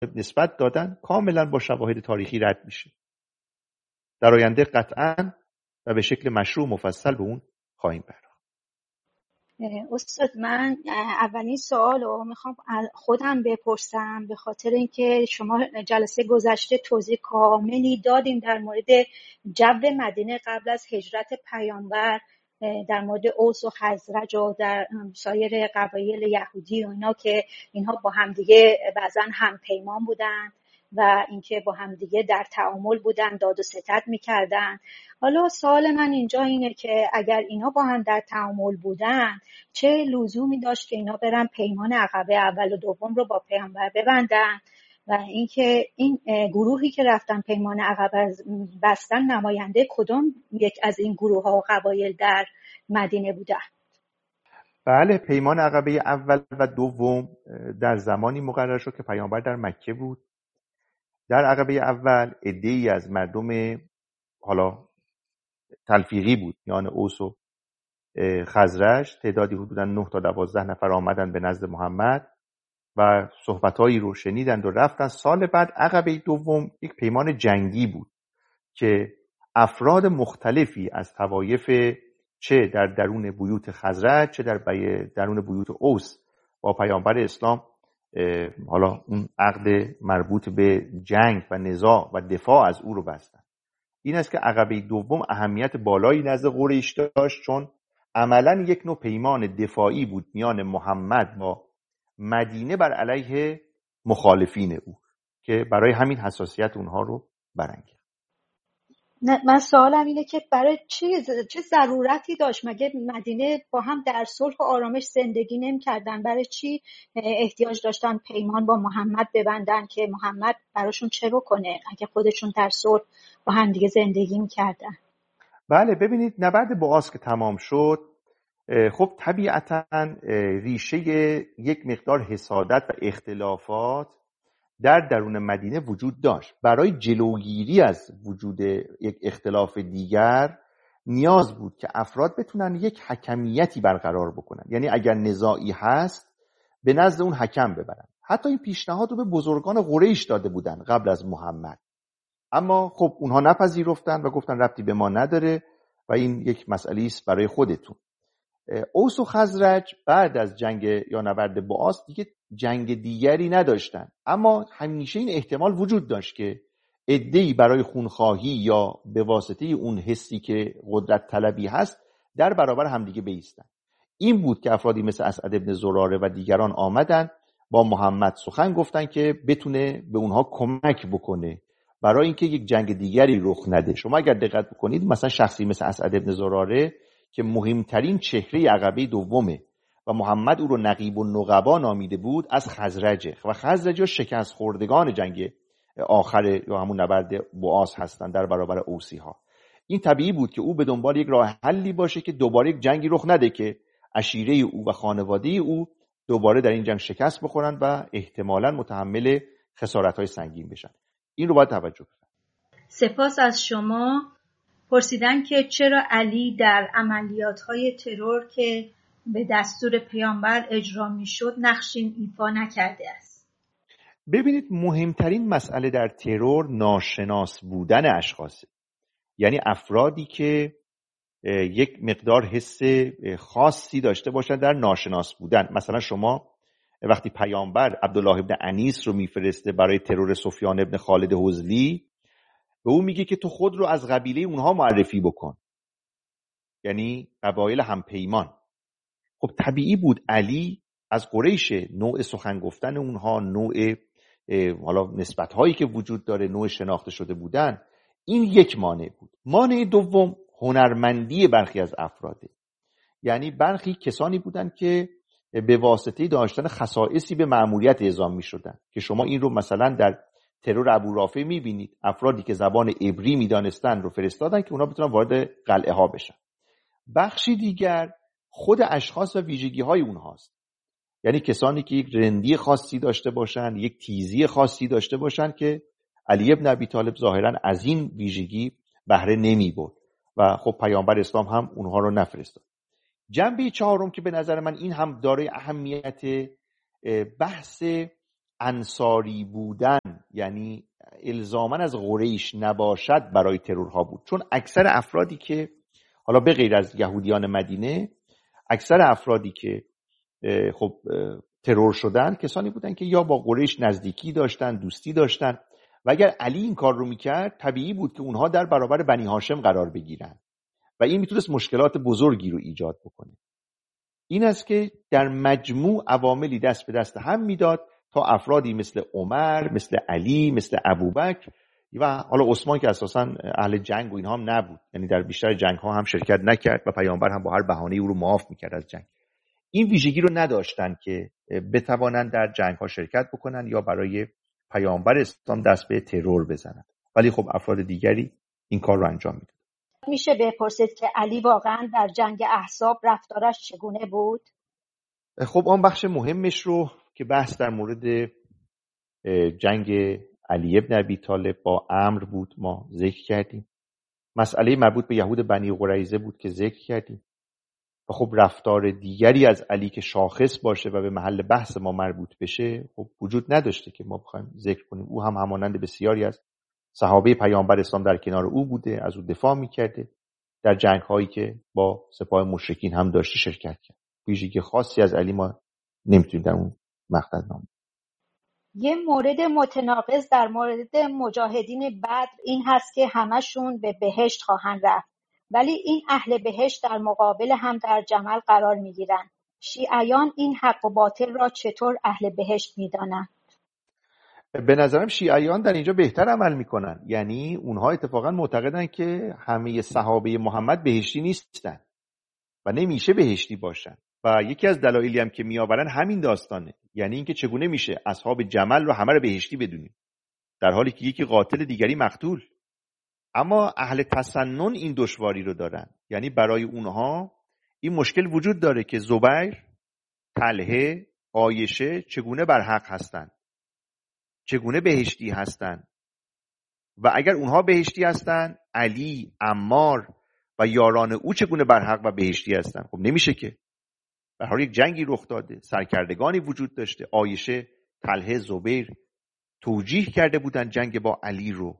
نسبت دادن کاملا با شواهد تاریخی رد میشه. در آینده قطعاً و به شکل مشروع مفصل به اون خواهیم پرداخت. استاد، من اولین سوال رو میخوام خودم بپرسم، به خاطر اینکه شما جلسه گذشته توضیح کاملی دادیم در مورد جو مدینه قبل از هجرت پیامبر، در مورد اوس و خزرج و در سایر قبایل یهودی و اینا که اینها با همدیگه بعضا هم پیمان بودن و اینکه با همدیگه در تعامل بودن، داد و ستد میکردن. حالا سوال من اینجا اینه که اگر اینا با هم در تعامل بودن، چه لزومی داشت که اینا برن پیمان عقبه اول و دوم رو با پیامبر ببندن؟ و اینکه این گروهی که رفتن پیمان عقبه بستن نماینده کدوم یک از این گروه ها و قبایل در مدینه بودن؟ بله، پیمان عقبه اول و دوم در زمانی مقرر شد که پیامبر در مکه بود. در عقبه اول عده‌ای از مردم حالا تلفیقی بود، یعنی اوس و خزرج، تعدادی حدوداً 9 تا 12 نفر آمدن به نزد محمد و صحبتایی رو شنیدند و رفتن. سال بعد عقبه دوم یک پیمان جنگی بود که افراد مختلفی از طوایف چه در درون بیوت خزرج چه در درون بیوت اوس با پیامبر اسلام حالا اون عقد مربوط به جنگ و نزاع و دفاع از او رو بستن. این است که عقبه دوم اهمیت بالایی نزد قریش داشت، چون عملاً یک نوع پیمان دفاعی بود میان محمد با مدینه بر علیه مخالفین او که برای همین حساسیت اونها رو برانگیخت. من سوالم اینه که برای چه ضرورتی داشت؟ مگه مدینه با هم در صلح و آرامش زندگی نمی‌کردن؟ برای چی احتیاج داشتن پیمان با محمد ببندن که محمد براشون چه بکنه اگه خودشون در صلح با هم دیگه زندگی می‌کردن؟ بله، ببینید نبرد بعاث که تمام شد، خب طبیعتاً ریشه یک مقدار حسادت و اختلافات در درون مدینه وجود داشت. برای جلوگیری از وجود یک اختلاف دیگر نیاز بود که افراد بتونن یک حکمیتی برقرار بکنن، یعنی اگر نزاعی هست به نزد اون حکم ببرن. حتی این پیشنهاد رو به بزرگان قریش داده بودن قبل از محمد، اما خب اونها نپذیرفتن و گفتن ربطی به ما نداره و این یک مسئله است برای خودتون. اوس و خزرج بعد از جنگ یا نبرد بعاث دیگه جنگ دیگری نداشتن، اما همیشه این احتمال وجود داشت که عده‌ای برای خونخواهی یا به واسطه اون حسی که قدرت طلبی هست در برابر همدیگه بایستن. این بود که افرادی مثل اسعد ابن زراره و دیگران آمدن با محمد سخن گفتن که بتونه به اونها کمک بکنه برای اینکه یک جنگ دیگری رخ نده. شما اگر دقت بکنید مثلا شخصی مثل اسعد ابن زراره که مهمترین چهره عقبه دومه و محمد او رو نقیب و نقبا نامیده بود، از خزرجه و خزرج شکست خوردگان جنگ آخر یا همون نبرد بعاث هستن در برابر اوسی ها. این طبیعی بود که او به دنبال یک راه حلی باشه که دوباره یک جنگی رخ نده که عشیره او و خانواده او دوباره در این جنگ شکست بخورن و احتمالاً متحمل خسارت‌های سنگین بشن. این رو باید توجه کنید. سپاس از شما. پرسیدن که چرا علی در عملیات‌های ترور که به دستور پیامبر اجرا می‌شد نقشی ایفا نکرده است. ببینید مهمترین مسئله در ترور ناشناس بودن اشخاصه، یعنی افرادی که یک مقدار حس خاصی داشته باشن در ناشناس بودن. مثلا شما وقتی پیامبر عبدالله ابن انیس رو میفرسته برای ترور سفیان ابن خالد حزلی، به اون میگه که تو خود رو از قبیله اونها معرفی بکن، یعنی قبایل همپیمان. خب طبیعی بود علی از قریش، نوع سخن گفتن اونها، نوع حالا نسبت‌هایی که وجود داره، نوع شناخته شده بودن، این یک مانع بود. مانع دوم هنرمندی برخی از افراده، یعنی برخی کسانی بودن که به واسطه داشتن خصائصی به مأموریت اعزام می‌شدن که شما این رو مثلا در ترور ابو رافع می‌بینید. افرادی که زبان عبری می‌دانستن رو فرستادن که اونا بتونن وارد قلعه ها بشن. بخشی دیگر خود اشخاص و ویژگی‌های اونهاست، یعنی کسانی که یک رندی خاصی داشته باشن، یک تیزی خاصی داشته باشن که علی ابن ابی طالب ظاهراً از این ویژگی بهره نمی‌برد و خب پیامبر اسلام هم اونها رو نفرستاد. جنبه چهارم که به نظر من این هم دارای اهمیت، بحث انصاری بودن، یعنی الزاماً از قریش نباشد، برای ترورها بود. چون اکثر افرادی که حالا به غیر از یهودیان مدینه، اکثر افرادی که خب ترور شدن کسانی بودن که یا با قریش نزدیکی داشتن، دوستی داشتن، و اگر علی این کار رو میکرد طبیعی بود که اونها در برابر بنی هاشم قرار بگیرن و این میتونست مشکلات بزرگی رو ایجاد بکنه. این است که در مجموع عواملی دست به دست هم میداد تا افرادی مثل عمر، مثل علی، مثل ابوبکر و حالا عثمان که اساساً اهل جنگ و اینها هم نبود، یعنی در بیشتر جنگ ها هم شرکت نکرد و پیامبر هم با هر بهانه‌ای او رو معاف میکرد از جنگ. این ویژگی رو نداشتن که بتوانن در جنگ ها شرکت بکنن یا برای پیامبر اسلام دست به ترور بزنن، ولی خب افراد دیگری این کار رو انجام میدن. میشه بپرسید که علی واقعا در جنگ احزاب رفتارش چگونه بود؟ خب آن بخش مهمش رو که بحث در مورد جنگ علی ابن ابی طالب با عمرو بود ما ذکر کردیم. مسئله مربوط به یهود بنی قریظه بود که ذکر کردیم و خب رفتار دیگری از علی که شاخص باشه و به محل بحث ما مربوط بشه خب وجود نداشته که ما بخوایم ذکر کنیم. او هم همانند بسیاری از صحابه پیامبر اسلام در کنار او بوده، از او دفاع میکرده، در جنگ هایی که با سپاه مشرکین هم داشته شرکت کرد. ویژگی خاصی از علی ما نمیتونیم در اون مقطع نام. یه مورد متناقض در مورد مجاهدین بدر این هست که همشون به بهشت خواهند رفت، ولی این اهل بهشت در مقابل هم در جمل قرار میگیرن. شیعیان این حق و باطل را چطور اهل بهشت میدانند؟ به نظرم شیعیان در اینجا بهتر عمل میکنن، یعنی اونها اتفاقا معتقدن که همه صحابه محمد بهشتی نیستن و نمیشه بهشتی باشن و یکی از دلایلی هم که میآورن همین داستانه، یعنی اینکه چگونه میشه اصحاب جمل رو همه رو بهشتی بدونیم در حالی که یکی قاتل دیگری مقتول. اما اهل تسنن این دشواری رو دارن، یعنی برای اونها این مشکل وجود داره که زبیر، طلحه، عایشه چگونه بر حق هستن، چگونه بهشتی هستن، و اگر اونها بهشتی هستن علی، عمار و یاران او چگونه بر حق و بهشتی هستن؟ خب نمیشه که. به هر حال یک جنگی رخ داده، سرکردگانی وجود داشته، عایشه، طلحه، زبیر توجیه کرده بودن جنگ با علی رو.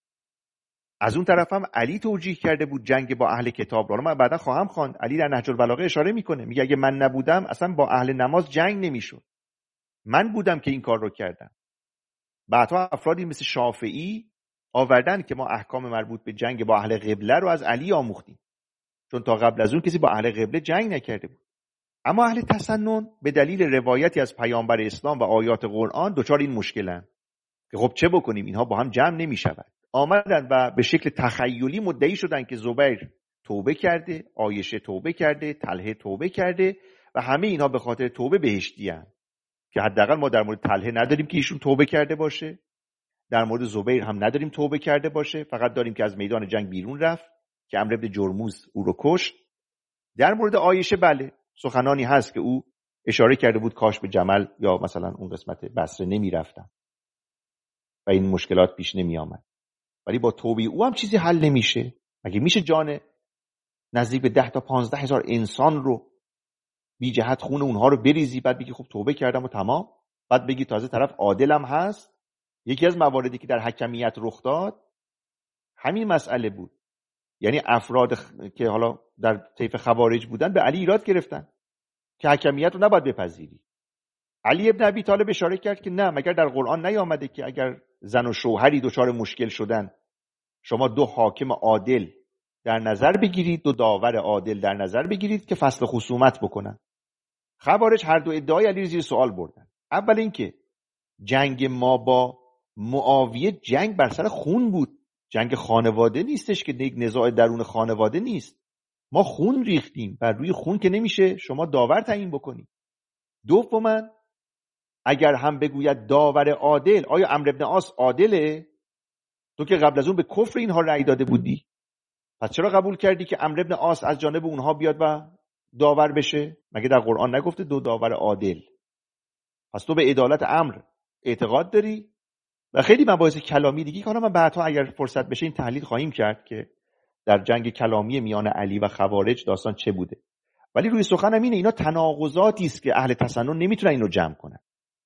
از اون طرف هم علی توجیه کرده بود جنگ با اهل کتاب رو. من بعدا خواهم خواند علی در نهج البلاغه اشاره میکنه، میگه اگه من نبودم اصلا با اهل نماز جنگ نمیشد، من بودم که این کار رو کردم. بعدها افرادی مثل شافعی آوردن که ما احکام مربوط به جنگ با اهل قبله رو از علی آموختیم، چون تا قبل از اون کسی با اهل قبله جنگ نکرده بود. اما اهل تسنن به دلیل روایتی از پیامبر اسلام و آیات قرآن دچار این مشکلن که خب چه بکنیم، اینها با هم جمع نمیشود. آمدن و به شکل تخیلی مدعی شدن که زبیر توبه کرده، عایشه توبه کرده، طلحه توبه کرده و همه اینها به خاطر توبه بهشتی ان. که حداقل ما در مورد طلحه نداریم که ایشون توبه کرده باشه، در مورد زبیر هم نداریم توبه کرده باشه، فقط داریم که از میدان جنگ بیرون رفت که عمرو بن جرموز او رو کشت. در مورد عایشه بله سخنانی هست که او اشاره کرده بود کاش به جمل یا مثلا اون قسمت بصره نمی رفتم و این مشکلات پیش نمی آمد. ولی با توبه او هم چیزی حل نمیشه. مگه میشه جان نزدیک به 10 تا 15 هزار انسان رو بی جهت خون اونها رو بریزی بعد بگی خب توبه کردم و تمام، بعد بگی تازه طرف عادلم هست؟ یکی از مواردی که در حکمیت رخ داد همین مسئله بود، یعنی افراد که حالا در طیف خوارج بودن به علی ایراد گرفتن که حکمیت رو نباید بپذیری. علی ابن ابی طالب اشاره کرد که نه، مگر در قرآن نیامده که اگر زن و شوهری دچار مشکل شدن شما 2 حاکم عادل در نظر بگیرید، 2 داور عادل در نظر بگیرید که فصل خصومت بکنن. خوارج هر دو ادعای علی زیر سوال بردن. اول اینکه جنگ ما با معاویه جنگ بر سر خون بود، جنگ خانواده نیستش که یک نزاع درون خانواده نیست، ما خون ریختیم، بر روی خون که نمیشه شما داور تعیین بکنی. دوما اگر هم بگوید داور عادل، آیا عمرو بن عاص عادله؟ تو که قبل از اون به کفر اینها رأی داده بودی، پس چرا قبول کردی که عمرو بن عاص از جانب اونها بیاد و داور بشه؟ مگه در قرآن نگفته 2 داور عادل؟ پس تو به عدالت امر اعتقاد داری؟ و خیلی مباحث کلامی دیگه که حالا من بعدها اگر فرصت بشه این تحلیل خواهیم کرد که در جنگ کلامی میان علی و خوارج داستان چه بوده. ولی روی سخنم اینه اینا تناقضاتی است که اهل تسنن نمیتونن اینو جمع کنن.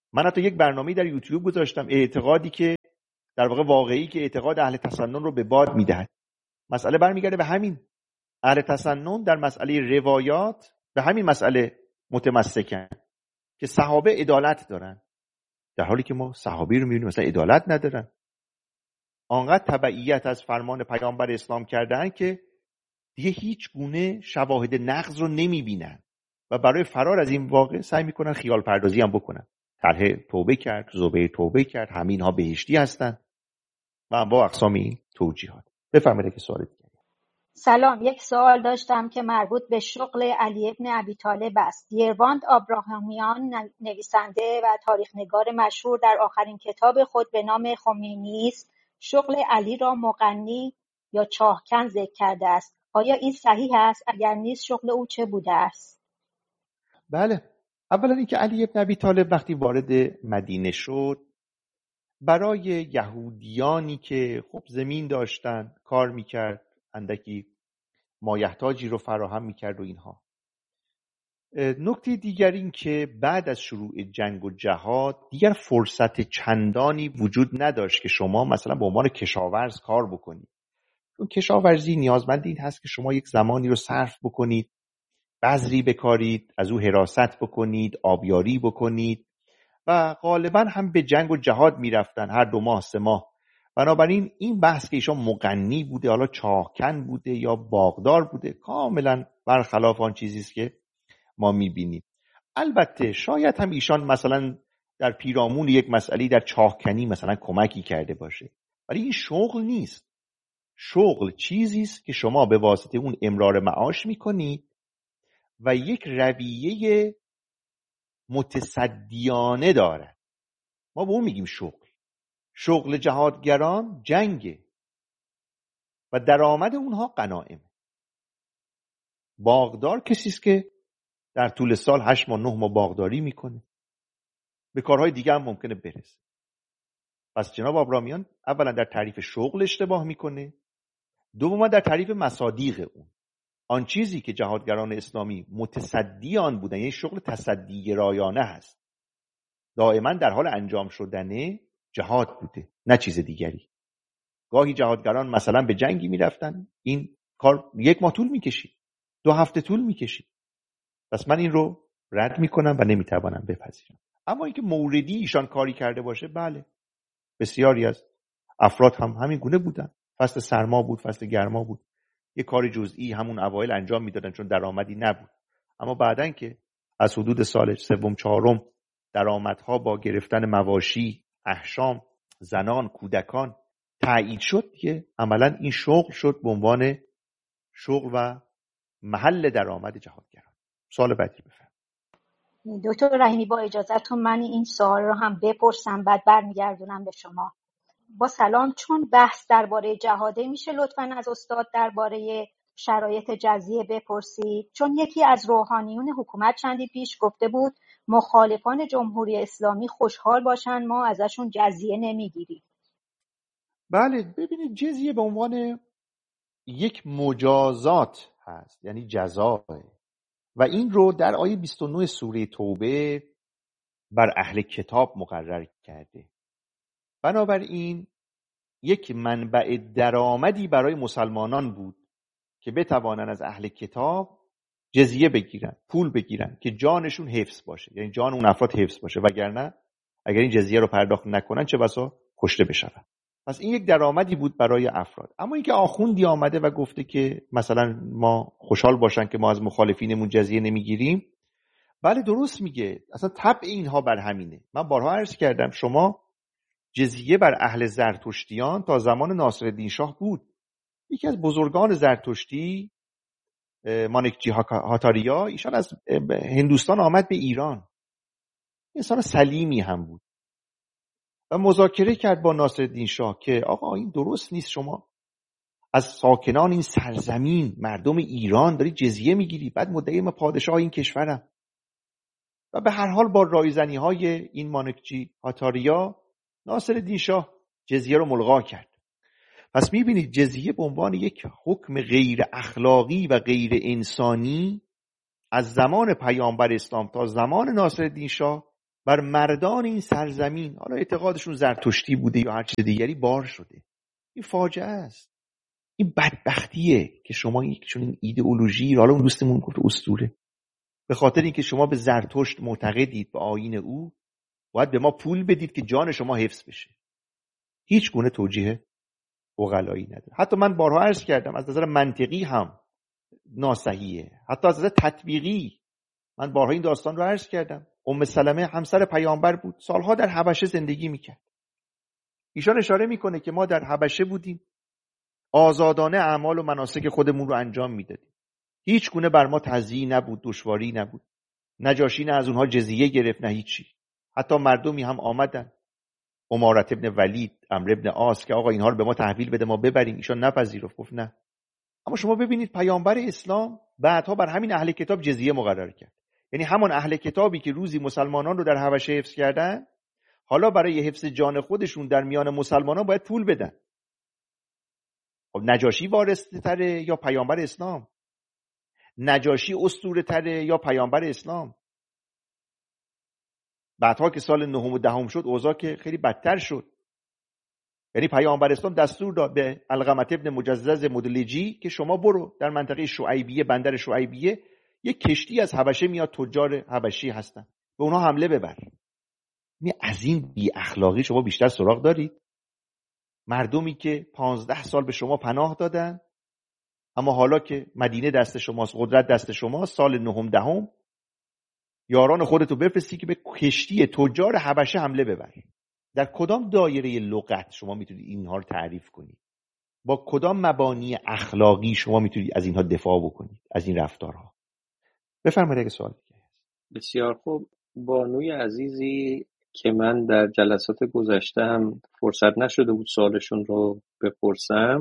من حتی یک برنامه در یوتیوب گذاشتم، اعتقادی که در واقع واقعی که اعتقاد اهل تسنن رو به باد میدهد. مسئله برمیگرده به همین. اهل تسنن در مسئله روایات به همین مسئله متمسکن که صحابه عدالت دارن، در حالی که ما صحابی رو میبینیم مثلا عدالت ندارن. آنقدر تبعیت از فرمان پیامبر اسلام کردن که دیگه هیچ گونه شواهد نقض رو نمیبینن و برای فرار از این واقع سعی میکنن خیال پردازی هم بکنن. طلحه توبه کرد، زبیر توبه کرد، همه اینها بهشتی هستن و با اقسام این توجیهات. بفرمایید که سوال دیگه. سلام، یک سوال داشتم که مربوط به شغل علی ابن ابی طالب است. دیرواند آبراهامیان، نویسنده و تاریخ‌نگار مشهور، در آخرین کتاب خود به نام خمینی است شغل علی را مغنی یا چاهکن ذکر کرده است. آیا این صحیح است؟ اگر نیست شغل او چه بوده است؟ بله، اولا اینکه علی ابن ابی طالب وقتی وارد مدینه شد، برای یهودیانی که خب زمین داشتن کار میکرد، اندکی مایحتاجی رو فراهم میکرد و اینها. نکته دیگر این که بعد از شروع جنگ و جهاد دیگر فرصت چندانی وجود نداشت که شما مثلا به عنوان کشاورز کار بکنید. چون کشاورزی نیازمند این هست که شما یک زمانی رو صرف بکنید، بذری بکارید، از او حراست بکنید، آبیاری بکنید و غالبا هم به جنگ و جهاد میرفتن هر 2 ماه 3 ماه. بنابراین این بحث که ایشان مغنی بوده، حالا چاهکن بوده یا باغدار بوده، کاملا برخلاف آن چیزی است که ما میبینیم. البته شاید هم ایشان مثلا در پیرامون یک مسئله در چاهکنی مثلا کمکی کرده باشه، ولی این شغل نیست. شغل چیزی است که شما به واسطه اون امرار معاش میکنید و یک رویه متصدیانه داره. ما به اون میگیم شغل. شغل جهادگران جنگه و درآمد اونها غنایم. باغدار کسی است که در طول سال 8 ماه 9 ماه باغداری میکنه، به کارهای دیگه هم ممکنه برسه. پس جناب آبرامیان اولا در تعریف شغل اشتباه میکنه، دوما در تعریف مصادیق اون. آن چیزی که جهادگران اسلامی متصدی آن بودن، یعنی شغل تصدی گرایانه هست، دائما در حال انجام شدن جهاد بوده، نه چیز دیگری. گاهی جهادگران مثلا به جنگی میرفتن، این کار 1 ماه طول میکشید، 2 هفته طول میکشید. پس من این رو رد میکنم و نمیتوانم بپذیرم. اما اینکه موردی ایشان کاری کرده باشه، بله، بسیاری از افراد هم همین گونه بودن. فصل سرما بود، فصل گرما بود، یه کار جزئی همون اوایل انجام میدادن چون درآمدی نبود. اما بعدن که از حدود سال 3 4 درآمدها با گرفتن مواشی، احشام، زنان، کودکان تایید شد که عملا این شغل شد به عنوان شغل و محل درآمد جهادگران. سوال بعدی بفرمایید. دکتر رحیمی با اجازهتون من این سوال رو هم بپرسم، بعد برمیگردونم به شما. با سلام، چون بحث درباره جهاده میشه لطفاً از استاد درباره شرایط جزیه بپرسید، چون یکی از روحانیون حکومت چندی پیش گفته بود مخالفان جمهوری اسلامی خوشحال باشن ما ازشون جزیه نمیگیریم. بله، ببینید جزیه به عنوان یک مجازات هست، یعنی جزاه، و این رو در آیه 29 سوره توبه بر اهل کتاب مقرر کرده. بنابراین یک منبع درآمدی برای مسلمانان بود که بتوانند از اهل کتاب جزیه بگیرن، پول بگیرن که جانشون حفظ باشه، یعنی جان اون افراد حفظ باشه، وگرنه اگر این جزیه رو پرداخت نکنن چه بسا کشته بشن. پس این یک درآمدی بود برای افراد. اما اینکه آخوندی آمده و گفته که مثلا ما خوشحال باشن که ما از مخالفینمون جزیه نمیگیریم، بله درست میگه. اصلا طبع اینها بر همینه. من بارها عرض کردم شما جزیه بر اهل زرتشتیان تا زمان ناصرالدین شاه بود. یکی از بزرگان زرتشتی، مانکجی هاتاریا، ایشان از هندوستان آمد به ایران. انسان سلیمی هم بود و مذاکره کرد با ناصرالدین شاه که آقا این درست نیست، شما از ساکنان این سرزمین مردم ایران داری جزیه میگیری، بعد مدعی من پادشاه این کشورم. و به هر حال با رایزنی های این مانکجی هاتاریا ناصرالدین شاه جزیه رو ملغا کرد. پس میبینید جزیه به عنوان یک حکم غیر اخلاقی و غیر انسانی از زمان پیامبر اسلام تا زمان ناصرالدین شاه بر مردان این سرزمین، حالا اعتقادشون زرتشتی بوده یا هر چیز دیگری، بار شده. این فاجعه است. این بدبختیه که شما چون این ایدئولوژی، حالا اون دوستمون گفت اسطوره، به خاطر اینکه شما به زرتشت معتقدید، به آیین او، باید به ما پول بدید که جان شما حفظ بشه. هیچ گونه توجیه عقلایی نداره. حتی من بارها عرض کردم از نظر منطقی هم ناصحیحه، حتی از نظر تطبیقی. من بارها این داستان رو عرض کردم. ام سلمه همسر پیامبر بود، سالها در حبشه زندگی میکرد. ایشان اشاره میکنه که ما در حبشه بودیم، آزادانه اعمال و مناسک خودمون رو انجام میدادیم. هیچ گونه بر ما تضییع نبود، دشواری نبود. نجاشی نه از اونها جزیه گرفت نه هیچی. حتی مردمی هم آمدن، امارت ابن ولید، عمرو ابن عاص، که آقا اینها رو به ما تحویل بده ما ببریم. ایشان نپذیرفت، گفت نه. اما شما ببینید پیامبر اسلام بعدها بر همین اهل کتاب جزیه مقرر کرد. یعنی همان اهل کتابی که روزی مسلمانان رو در حبشه حفظ کردن، حالا برای حفظ جان خودشون در میان مسلمانان باید پول بدن. خب نجاشی وارث تره یا پیامبر اسلام؟ نجاشی اسطوره تره یا پیامبر اسلام؟ بعدها که سال 9 و 10 شد، اوضاع که خیلی بدتر شد. یعنی پیامبر اسلام دستور داد به علقمه ابن مجزز مدلجی که شما برو در منطقه شعیبیه، بندر شعیبیه، یک کشتی از حبشه میاد، تجار حبشی هستن، به اونها حمله ببر. یعنی از این بی اخلاقی شما بیشتر سراغ دارید؟ مردمی که 15 سال به شما پناه دادن، اما حالا که مدینه دست شماست، قدرت دست شماست، سال 9 10 یاران خودتو بفرستی که به کشتی تجار حبشه حمله ببر. در کدام دایره لغت شما میتونید اینها رو تعریف کنید؟ با کدام مبانی اخلاقی شما میتونید از اینها دفاع بکنید، از این رفتارها؟ بفرمایید اگه سوال دیگه هست. بسیار خوب. بانوی عزیزی که من در جلسات گذشته هم فرصت نشده بود سوالشون رو بپرسم،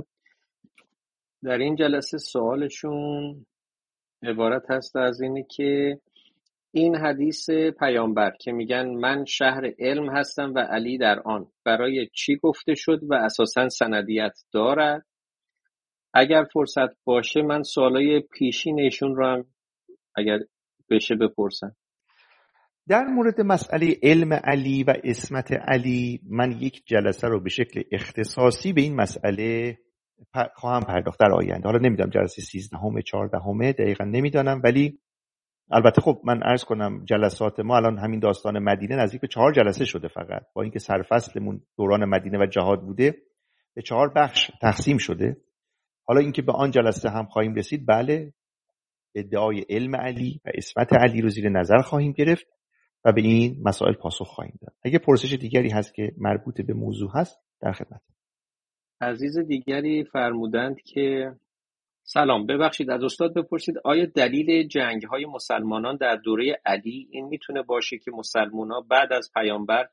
در این جلسه سوالشون عبارت هست از اینه که این حدیث پیامبر که میگن من شهر علم هستم و علی در آن، برای چی گفته شد و اساساً سندیت دارد؟ اگر فرصت باشه من سوالای پیشین ایشون رو هم اگر بشه بپرسم. در مورد مسئله علم علی و عصمت علی، من یک جلسه رو به شکل اختصاصی به این مسئله خواهم پرداخت در آینده. حالا نمیدونم جلسه 13 14 دقیقا نمیدانم، ولی البته خب من عرض کنم جلسات ما الان همین داستان مدینه نزدیک به 4 جلسه شده، فقط با اینکه سرفصلمون دوران مدینه و جهاد بوده به 4 بخش تقسیم شده. حالا اینکه به آن جلسه هم خواهیم رسید، بله، ادعای علم علی و عصمت علی رو زیر نظر خواهیم گرفت و به این مسائل پاسخ خواهیم داد. اگه پرسش دیگری هست که مربوط به موضوع هست در خدمت. عزیز دیگری فرمودند که سلام، ببخشید از استاد بپرسید آیا دلیل جنگ‌های مسلمانان در دوره علی این میتونه باشه که مسلمان‌ها بعد از پیامبر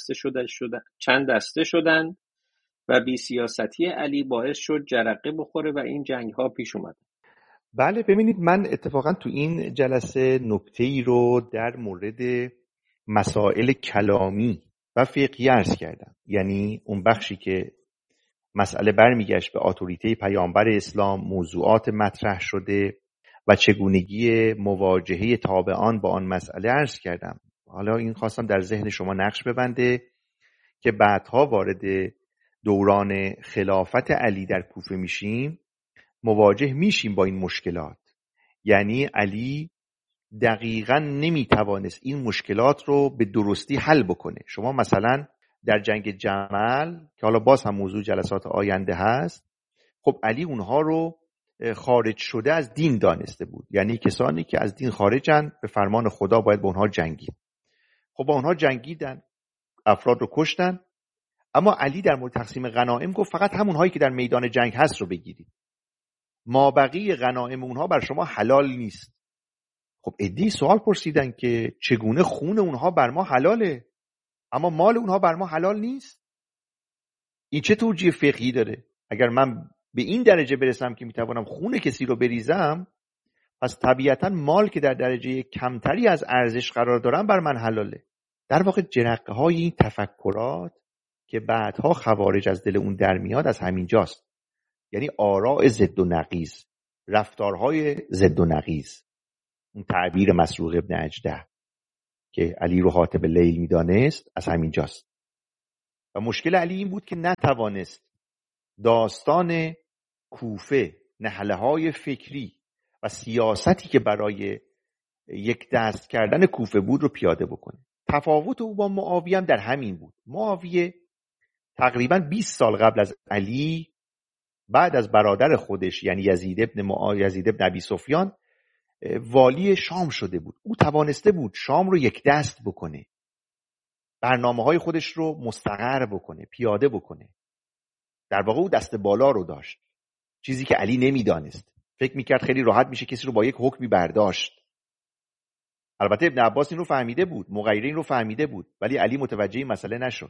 چند دسته شدن و بی سیاستی علی باعث شد جرقه بخوره و این جنگ‌ها پیش اومد؟ بله، ببینید من اتفاقا تو این جلسه نکته‌ای رو در مورد مسائل کلامی و فقهی عرض کردم. یعنی اون بخشی که مسئله برمیگشت به اتوریته پیامبر اسلام، موضوعات مطرح شده و چگونگی مواجهه تابعان با آن مسئله عرض کردم. حالا این خواستم در ذهن شما نقش ببنده که بعدها وارد دوران خلافت علی در کوفه میشیم، مواجه میشیم با این مشکلات. یعنی علی دقیقاً نمیتوانست این مشکلات رو به درستی حل بکنه. شما مثلا در جنگ جمل که حالا باز هم موضوع جلسات آینده هست، خب علی اونها رو خارج شده از دین دانسته بود. یعنی کسانی که از دین خارجن به فرمان خدا باید با اونها جنگید. خب با اونها جنگیدن، افراد رو کشتن، اما علی در مورد تقسیم غنایم گفت فقط همونهایی که در میدان جنگ هست رو بگیرید، مابقی غنایم اونها بر شما حلال نیست. خب عده‌ای سوال پرسیدن که چگونه خون اونها بر ما حلاله اما مال اونها بر ما حلال نیست؟ این چه توجیه فقهی داره؟ اگر من به این درجه برسم که میتوانم خون کسی رو بریزم، پس طبیعتا مال که در درجه کمتری از ارزش قرار دارم بر من حلاله. در واقع جرقه های این تفکرات که بعدها خوارج از دل اون در میاد از همین جاست. یعنی آراء ضد و نقیض، رفتارهای ضد و نقیض، اون تعبیر مسروق ابن اجده. که علی رو حاطب لیل میدانست از همین جاست. و مشکل علی این بود که نتوانست داستان کوفه، نهله‌های فکری و سیاستی که برای یک دست کردن کوفه بود رو پیاده بکنه. تفاوت او با معاویه هم در همین بود. معاویه تقریباً 20 سال قبل از علی، بعد از برادر خودش یعنی یزید ابن ابی سفیان، والی شام شده بود. او توانسته بود شام رو یک دست بکنه، برنامه‌های خودش رو مستقر بکنه، پیاده بکنه. در واقع او دست بالا رو داشت، چیزی که علی نمیدانست. فکر میکرد خیلی راحت میشه کسی رو با یک حکمی برداشت. البته ابن عباس این رو فهمیده بود، مغیره این رو فهمیده بود، ولی علی متوجه این مسئله نشد.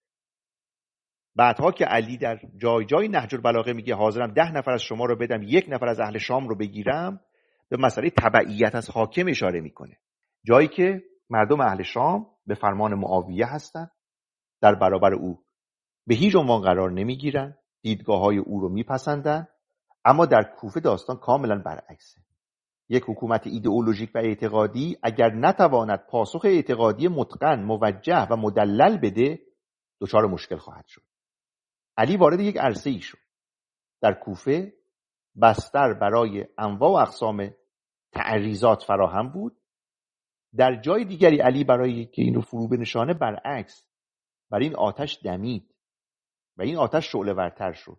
بعدها که علی در جای جای نهج البلاغه میگه حاضرم 10 نفر از شما رو بدم 1 نفر از اهل شام رو بگیرم، به مسئله تبعیت از حاکم اشاره میکنه. جایی که مردم اهل شام به فرمان معاویه هستن، در برابر او به هیچ عنوان قرار نمیگیرن، دیدگاه‌های او رو میپسندن. اما در کوفه داستان کاملا برعکسه. یک حکومت ایدئولوژیک و اعتقادی اگر نتواند پاسخ اعتقادی متقن، موجه و مدلل بده، دچار مشکل خواهد شد. علی وارد یک عرصه‌ای شد در کوفه، بستر برای انواع و اقسام تعریضات فراهم بود. در جای دیگری علی برای که این رو فرو بنشانه برعکس بر این آتش دمید و این آتش شعله ورتر شد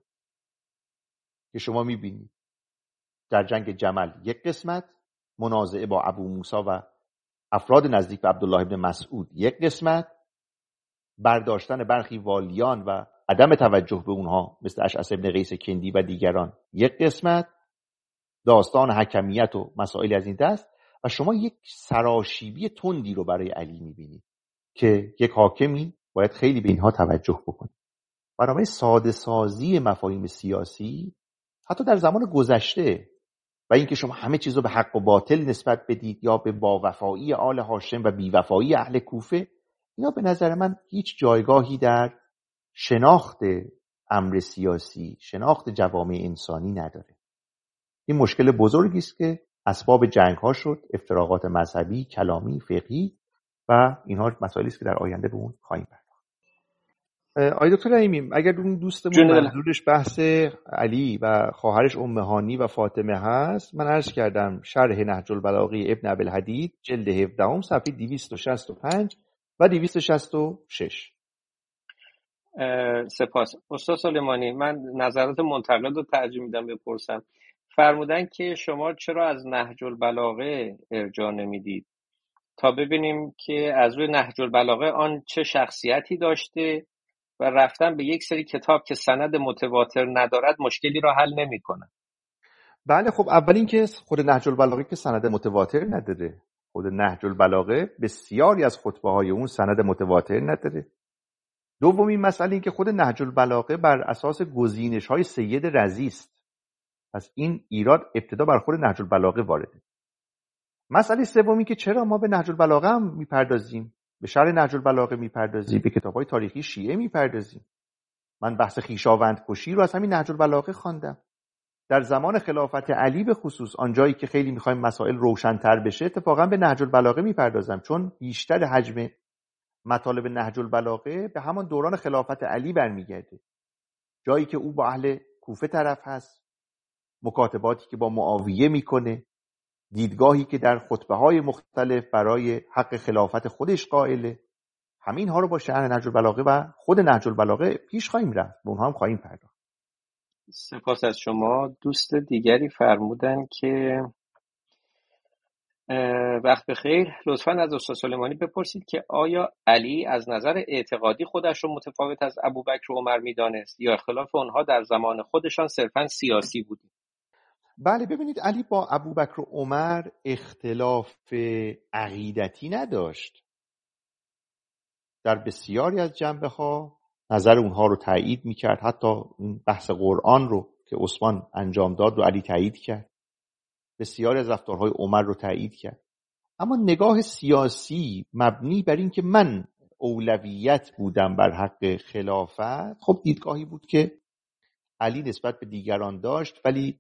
که شما میبینید در جنگ جمل یک قسمت، منازعه با ابو موسی و افراد نزدیک به عبدالله ابن مسعود یک قسمت، برداشتن برخی والیان و عدم توجه به اونها مثل اشعث ابن قیس کندی و دیگران یک قسمت، داستان حکمیت و مسائل از این دست. و شما یک سراشیبی تندی رو برای علی میبینید که یک حاکمی باید خیلی به اینها توجه بکنه. برای ساده سازی مفاهیم سیاسی حتی در زمان گذشته و اینکه شما همه چیز رو به حق و باطل نسبت بدید یا به باوفایی آل هاشم و بیوفایی اهل کوفه، اینا به نظر من هیچ جایگاهی در شناخت امر سیاسی، شناخت جوامع انسانی نداره. این مشکل بزرگی است که اسباب جنگ ها شد، افتراقات مذهبی، کلامی، فقهی و اینها مسائلی است که در آینده به اون خواهیم پرداخت. آقای دکتر رحیمی، اگر اون دوستمون منظورش بحث علی و خواهرش ام هانی و فاطمه هست، من عرض کردم شرح نهج البلاغه ابن ابوالحدید جلد 17 صفحه 265 و 266. سپاس استاد سلیمانی. من نظرات منتقد رو ترجیح میدم بپرسم. فرمودن که شما چرا از نهج البلاغه ارجاع نمیدید تا ببینیم که از روی نهج البلاغه آن چه شخصیتی داشته و رفتن به یک سری کتاب که سند متواتر ندارد مشکلی را حل نمی‌کنه. بله، خب اول این که خود نهج البلاغه که سند متواتر نداره. خود نهج البلاغه بسیاری از خطبه‌های اون سند متواتر نداره. دومین مسئله این که خود نهج البلاغه بر اساس گزینش‌های سید رضی است. پس این ایراد ابتدا بر خود نهج البلاغه وارده. مسئله سومی که چرا ما به نهج البلاغه هم میپردازیم، به شرح نهج البلاغه میپردازیم، به کتاب‌های تاریخی شیعه میپردازیم. من بحث خویشاوند کشی رو از همین نهج البلاغه خواندم. در زمان خلافت علی به خصوص آنجایی که خیلی میخوایم مسائل روشن‌تر بشه، اتفاقا به نهج البلاغه میپردازم، چون بیشتر حجم مطالب نهج البلاغه به همان دوران خلافت علی برمیگرده، جایی که او با اهل کوفه طرف هست، مکاتباتی که با معاویه میکنه، دیدگاهی که در خطبه‌های مختلف برای حق خلافت خودش قائله. همین ها رو با شرح نهج البلاغه و خود نهج البلاغه پیش خواهیم رفت، به اونها هم خواهیم پرداخت. سپاس از شما. دوست دیگری فرمودن که وقت بخیر، لطفاً از استاد سلیمانی بپرسید که آیا علی از نظر اعتقادی خودش رو متفاوت از ابوبکر و عمر میدانست یا اختلاف اونها در زمان خودشان صرفاً سیاسی بود؟ بله، ببینید علی با ابوبکر و عمر اختلاف عقیدتی نداشت. در بسیاری از جنبه‌ها نظر اونها رو تایید میکرد. حتی این بحث قرآن رو که عثمان انجام داد رو علی تایید کرد. بسیاری از رفتارهای عمر رو تایید کرد. اما نگاه سیاسی مبنی بر این که من اولویت بودم بر حق خلافت، خب دیدگاهی بود که علی نسبت به دیگران داشت، ولی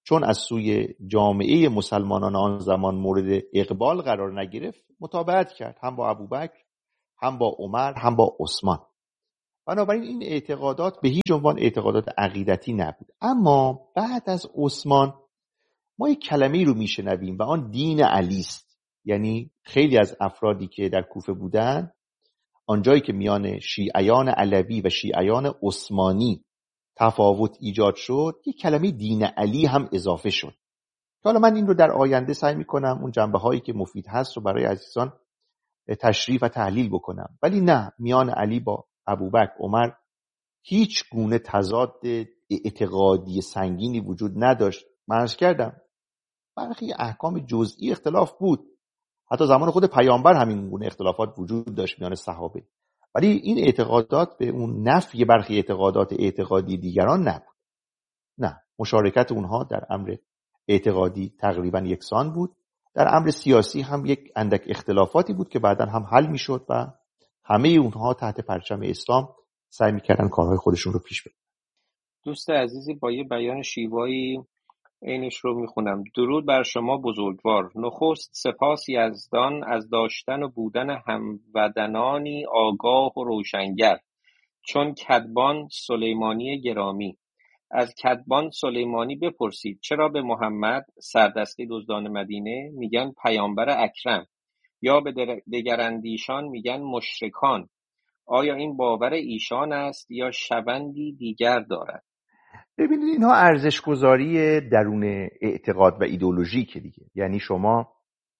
چون از سوی جامعه مسلمانان آن زمان مورد اقبال قرار نگرفت متابعت کرد، هم با ابوبکر، هم با عمر، هم با عثمان. بنابراین این اعتقادات به هیچ عنوان اعتقادات عقیدتی نبود. اما بعد از عثمان ما یک کلمه‌ای رو میشنویم و آن دین علی است. یعنی خیلی از افرادی که در کوفه بودن، آنجایی که میان شیعیان علوی و شیعیان عثمانی تفاوت ایجاد شد، یک کلمه دین علی هم اضافه شد. حالا من این رو در آینده سعی میکنم اون جنبه‌هایی که مفید هست رو برای عزیزان تشریح و تحلیل بکنم. ولی نه، میان علی با ابوبکر، عمر هیچ گونه تضاد اعتقادی سنگینی وجود نداشت. من عرض کردم برخی احکام جزئی اختلاف بود، حتی زمان خود پیامبر همین گونه اختلافات وجود داشت میان صحابه، ولی این اعتقادات به اون نفی برخی اعتقادات اعتقادی دیگران نبود. نه، مشارکت اونها در امر اعتقادی تقریبا یکسان بود. در امر سیاسی هم یک اندک اختلافاتی بود که بعداً هم حل میشد و همه اونها تحت پرچم اسلام سعی میکردن کارهای خودشون رو پیش ببرن. دوست عزیزی با یه بیان شیوایی عینش رو میخونم. درود بر شما بزرگوار. نخست سپاس یزدان از داشتن و بودن هموطنانی آگاه و روشنگر چون کدبان سلیمانی گرامی. از کدبان سلیمانی بپرسید چرا به محمد سردسته دزدان مدینه میگن پیامبر اکرم، یا به دگراندیشان میگن مشرکان؟ آیا این باور ایشان است یا شوندی دیگر دارد؟ ببینید اینها ارزش‌گذاری درون اعتقاد و ایدئولوژی که دیگه، یعنی شما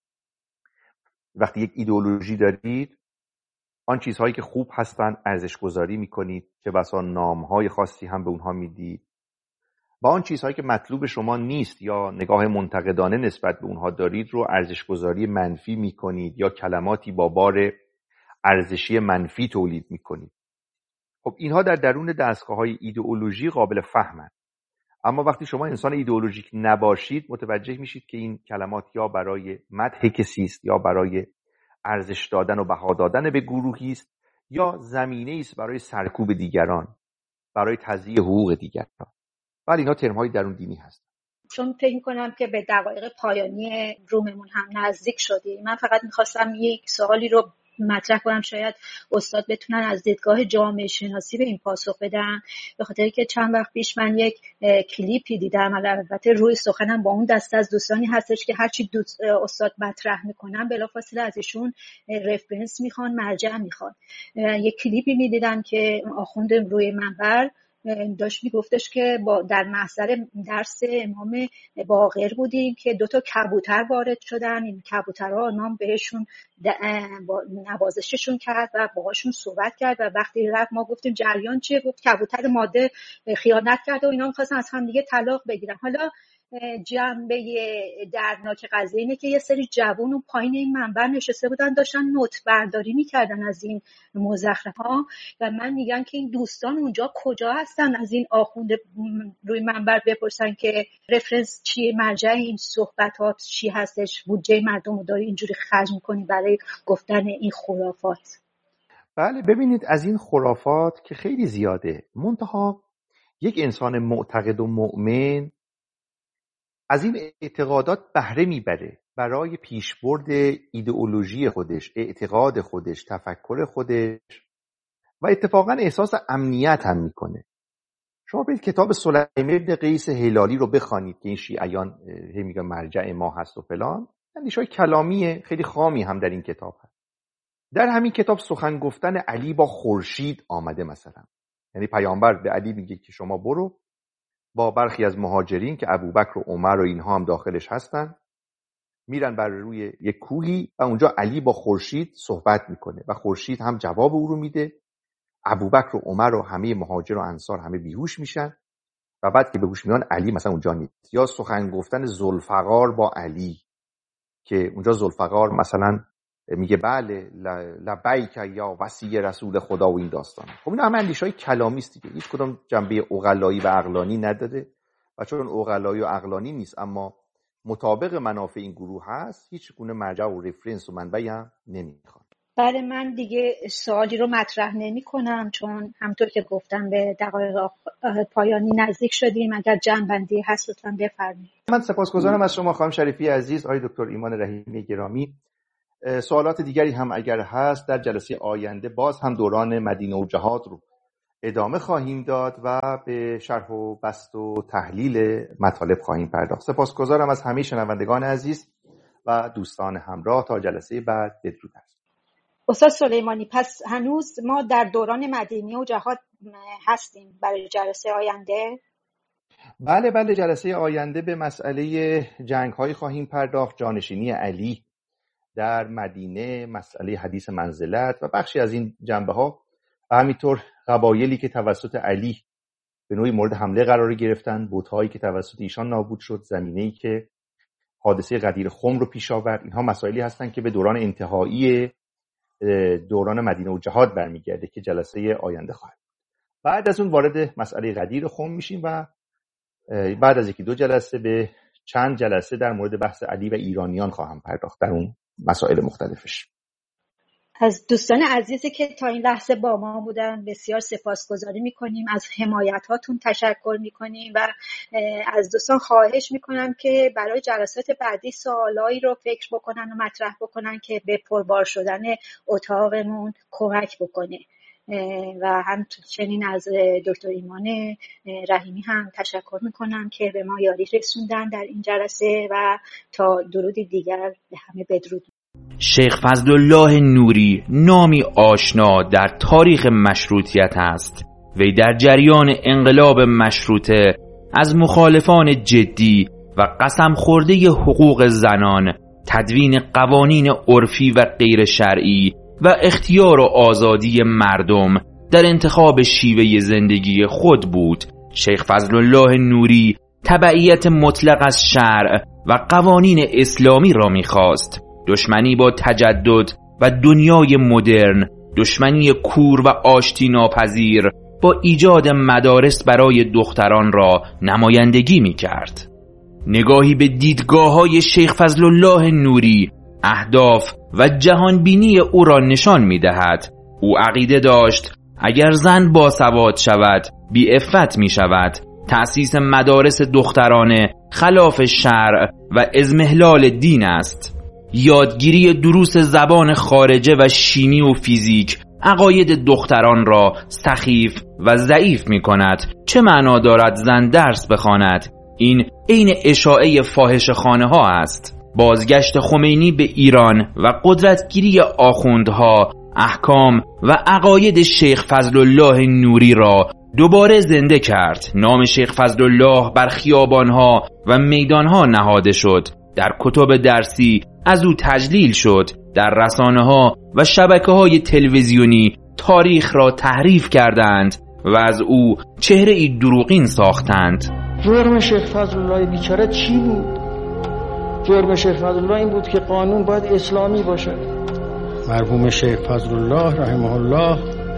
وقتی یک ایدئولوژی دارید آن چیزهایی که خوب هستن ارزش‌گذاری میکنید، چه بسا نامهای خاصی هم به اونها میدید. با آن چیزهایی که مطلوب شما نیست یا نگاه منتقدانه نسبت به اونها دارید رو ارزش‌گذاری منفی میکنید یا کلماتی با بار ارزشی منفی تولید میکنید. خب اینها در درون دستگاه‌های ایدئولوژی قابل فهمند. اما وقتی شما انسان ایدئولوژیک نباشید متوجه میشید که این کلمات یا برای مدح کسی است یا برای ارزش دادن و بها دادن به گروهی است یا زمینه‌ای است برای سرکوب دیگران، برای تضییع حقوق دیگران. ولی اینا ترم‌های درون دینی هست. چون فکر می‌کنم که به دقایق پایانی روممون هم نزدیک شدیم، من فقط می‌خواستم یک سوالی رو مطرح کنم، شاید استاد بتونن از دیدگاه جامعه شناسی به این پاسخ بدن. به خاطر که چند وقت پیش من یک کلیپی دیدم، البته روی سخنم با اون دسته از دوستانی هستش که هرچی استاد مطرح میکنن بلافاصله از ایشون رفرنس میخوان، مرجع میخوان. یک کلیپی میدیدم که آخوند روی منبر داشت میگفتش که در محضر درس امام باقر بودیم که 2 کبوتر وارد شدن. این کبوترها نام بهشون نوازششون کرد و باهاشون صحبت کرد و وقتی رفت ما گفتیم جریان چیه؟ گفت کبوتر ماده خیانت کرده و اینا می‌خواستن از هم دیگه طلاق بگیرن. حالا جنبه دردناک قضیه اینه که یه سری جوون اون پایین این منبر نشسته بودن داشتن نوت برداری میکردن از این مزخرف‌ها و من میگن که این دوستان اونجا کجا هستن؟ از این آخوند روی منبر بپرسن که رفرنس چیه، مرجع این صحبتات چی هستش، بودجه مردم رو داری اینجوری خرج میکنی برای گفتن این خرافات. بله، ببینید از این خرافات که خیلی زیاده، منتها یک انسان معتقد و مؤمن از این اعتقادات بهره میبره برای پیشبرد ایدئولوژی خودش، اعتقاد خودش، تفکر خودش و اتفاقا احساس امنیت هم میکنه. شما برید کتاب سلیم بن قیس هلالی رو بخوانید که این شیعیان میگن مرجع ما هست و فلان، اندیشه‌های کلامی خیلی خامی هم در این کتاب هست. در همین کتاب سخن گفتن علی با خورشید آمده مثلا، یعنی پیامبر به علی میگه که شما برو با برخی از مهاجرین که ابوبکر و عمر و اینها هم داخلش هستن میرن بر روی یک کوهی و اونجا علی با خورشید صحبت میکنه و خورشید هم جواب او رو میده. ابوبکر و عمر و همه مهاجر و انصار همه بیهوش میشن و بعد که بیهوش میان علی مثلا اونجا نیست. یا سخن گفتن ذوالفقار با علی که اونجا ذوالفقار مثلا میگه بله لبیک یا وصی رسول خدا و این داستان. خب اینا همه اندیشه‌های کلامی است دیگه، هیچ کدوم جنبه عقلایی و عقلانی نداره و چون عقلایی و عقلانی نیست اما مطابق منافع این گروه هست، هیچ گونه مرجع و رفرنس و منبعی هم نمیخواد. بله، من دیگه سوالی رو مطرح نمی کنم چون همطور که گفتم به دقایق پایانی نزدیک شدیم. اگر جمع‌بندی هست لطفاً بفرمایید. من سپاسگزارم از شما خانم شریفی عزیز، آقای دکتر ایمان رحیمی گرامی. سوالات دیگری هم اگر هست در جلسه آینده باز هم دوران مدینه و جهاد رو ادامه خواهیم داد و به شرح و بسط و تحلیل مطالب خواهیم پرداخت. سپاسگزارم از همه شنوندگان عزیز و دوستان همراه. تا جلسه بعد، بدرود. استاد سلیمانی، پس هنوز ما در دوران مدینه و جهاد هستیم برای جلسه آینده؟ بله، جلسه آینده به مسئله جنگ‌های خواهیم پرداخت، جانشینی علی در مدینه، مسئله حدیث منزلت و بخشی از این جنبه‌ها و همینطور قبایلی که توسط علی به نوعی مورد حمله قرار گرفتن، بت‌هایی که توسط ایشان نابود شد، زمینه‌ای که حادثه غدیر خم رو پیش آورد. اینها مسائلی هستند که به دوران انتهایی دوران مدینه و جهاد برمیگرده که جلسه آینده خواهد. بعد از اون وارد مسئله غدیر خم میشیم و بعد از یکی دو جلسه به چند جلسه در مورد بحث علی و ایرانیان خواهم پرداخت در اون مسائل مختلفش. از دوستان عزیزی که تا این لحظه با ما بودن بسیار سپاسگزاری میکنیم، از حمایت هاتون تشکر میکنیم و از دوستان خواهش میکنم که برای جلسات بعدی سوالایی رو فکر بکنن و مطرح بکنن که به پربار شدن اتاقمون کمک بکنه. و همچنین از دکتر ایمان رحیمی هم تشکر میکنم که به ما یاری رسوندن در این جلسه و تا درودی دیگر به همه بدرود. شیخ فضلالله نوری نامی آشنا در تاریخ مشروطیت است. وی در جریان انقلاب مشروطه از مخالفان جدی و قسم خورده حقوق زنان، تدوین قوانین عرفی و غیر شرعی و اختیار و آزادی مردم در انتخاب شیوه زندگی خود بود. شیخ فضلالله نوری تبعیت مطلق از شرع و قوانین اسلامی را می‌خواست. دشمنی با تجدد و دنیای مدرن، دشمنی کور و آشتی ناپذیر با ایجاد مدارس برای دختران را نمایندگی می‌کرد. نگاهی به دیدگاه‌های شیخ فضلالله نوری، اهداف و جهانبینی او را نشان می‌دهد. او عقیده داشت اگر زن باسواد شود، بی‌عفت می‌شود. تأسیس مدارس دخترانه خلاف شرع و اضمحلال دین است. یادگیری دروس زبان خارجه و شیمی و فیزیک عقاید دختران را سخیف و ضعیف می کند. چه معنا دارد زن درس بخواند؟ این عین اشاعه فاحشه‌خانه ها است. بازگشت خمینی به ایران و قدرتگیری آخوندها احکام و عقاید شیخ فضلالله نوری را دوباره زنده کرد. نام شیخ فضلالله بر خیابانها و میدانها نهاده شد. در کتب درسی از او تجلیل شد. در رسانه‌ها و شبکه‌های تلویزیونی تاریخ را تحریف کردند و از او چهره‌ای دروغین ساختند. جرم شیخ فضلالله بیچاره چی بود؟ جرم شیخ فضلالله این بود که قانون باید اسلامی باشه. مرحوم شیخ فضلالله رحمه الله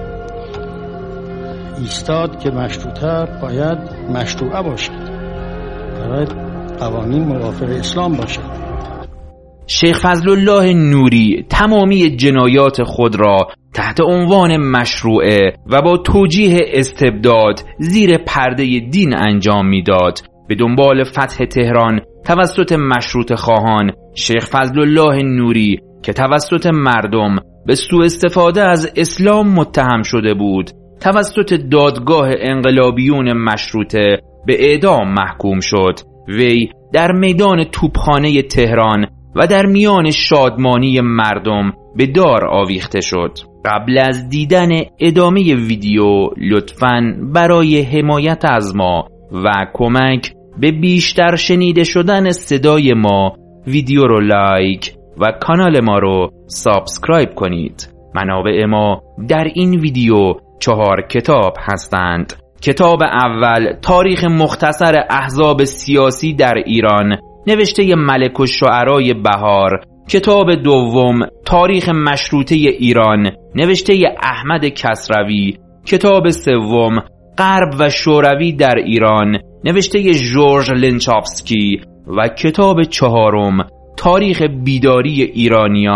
ایستاد که مشروطه باید مشروعه باشد، باید قوانین موافق اسلام باشد. شیخ فضلالله نوری تمامی جنایات خود را تحت عنوان مشروعه و با توجیه استبداد زیر پرده دین انجام میداد. به دنبال فتح تهران توسط مشروطه خواهان، شیخ فضلالله نوری که توسط مردم به سوء استفاده از اسلام متهم شده بود، توسط دادگاه انقلابیون مشروطه به اعدام محکوم شد. وی در میدان توپخانه تهران و در میان شادمانی مردم به دار آویخته شد. قبل از دیدن ادامه ویدیو لطفاً برای حمایت از ما و کمک به بیشتر شنیده شدن صدای ما ویدیو رو لایک و کانال ما رو سابسکرایب کنید. منابع ما در این ویدیو 4 کتاب هستند. کتاب اول تاریخ مختصر احزاب سیاسی در ایران نوشته ملک الشعرای بهار. کتاب دوم تاریخ مشروطه ایران نوشته احمد کسروی. کتاب سوم غرب و شوروی در ایران نوشته ژورژ لنچافسکی و کتاب چهارم تاریخ بیداری ایرانیان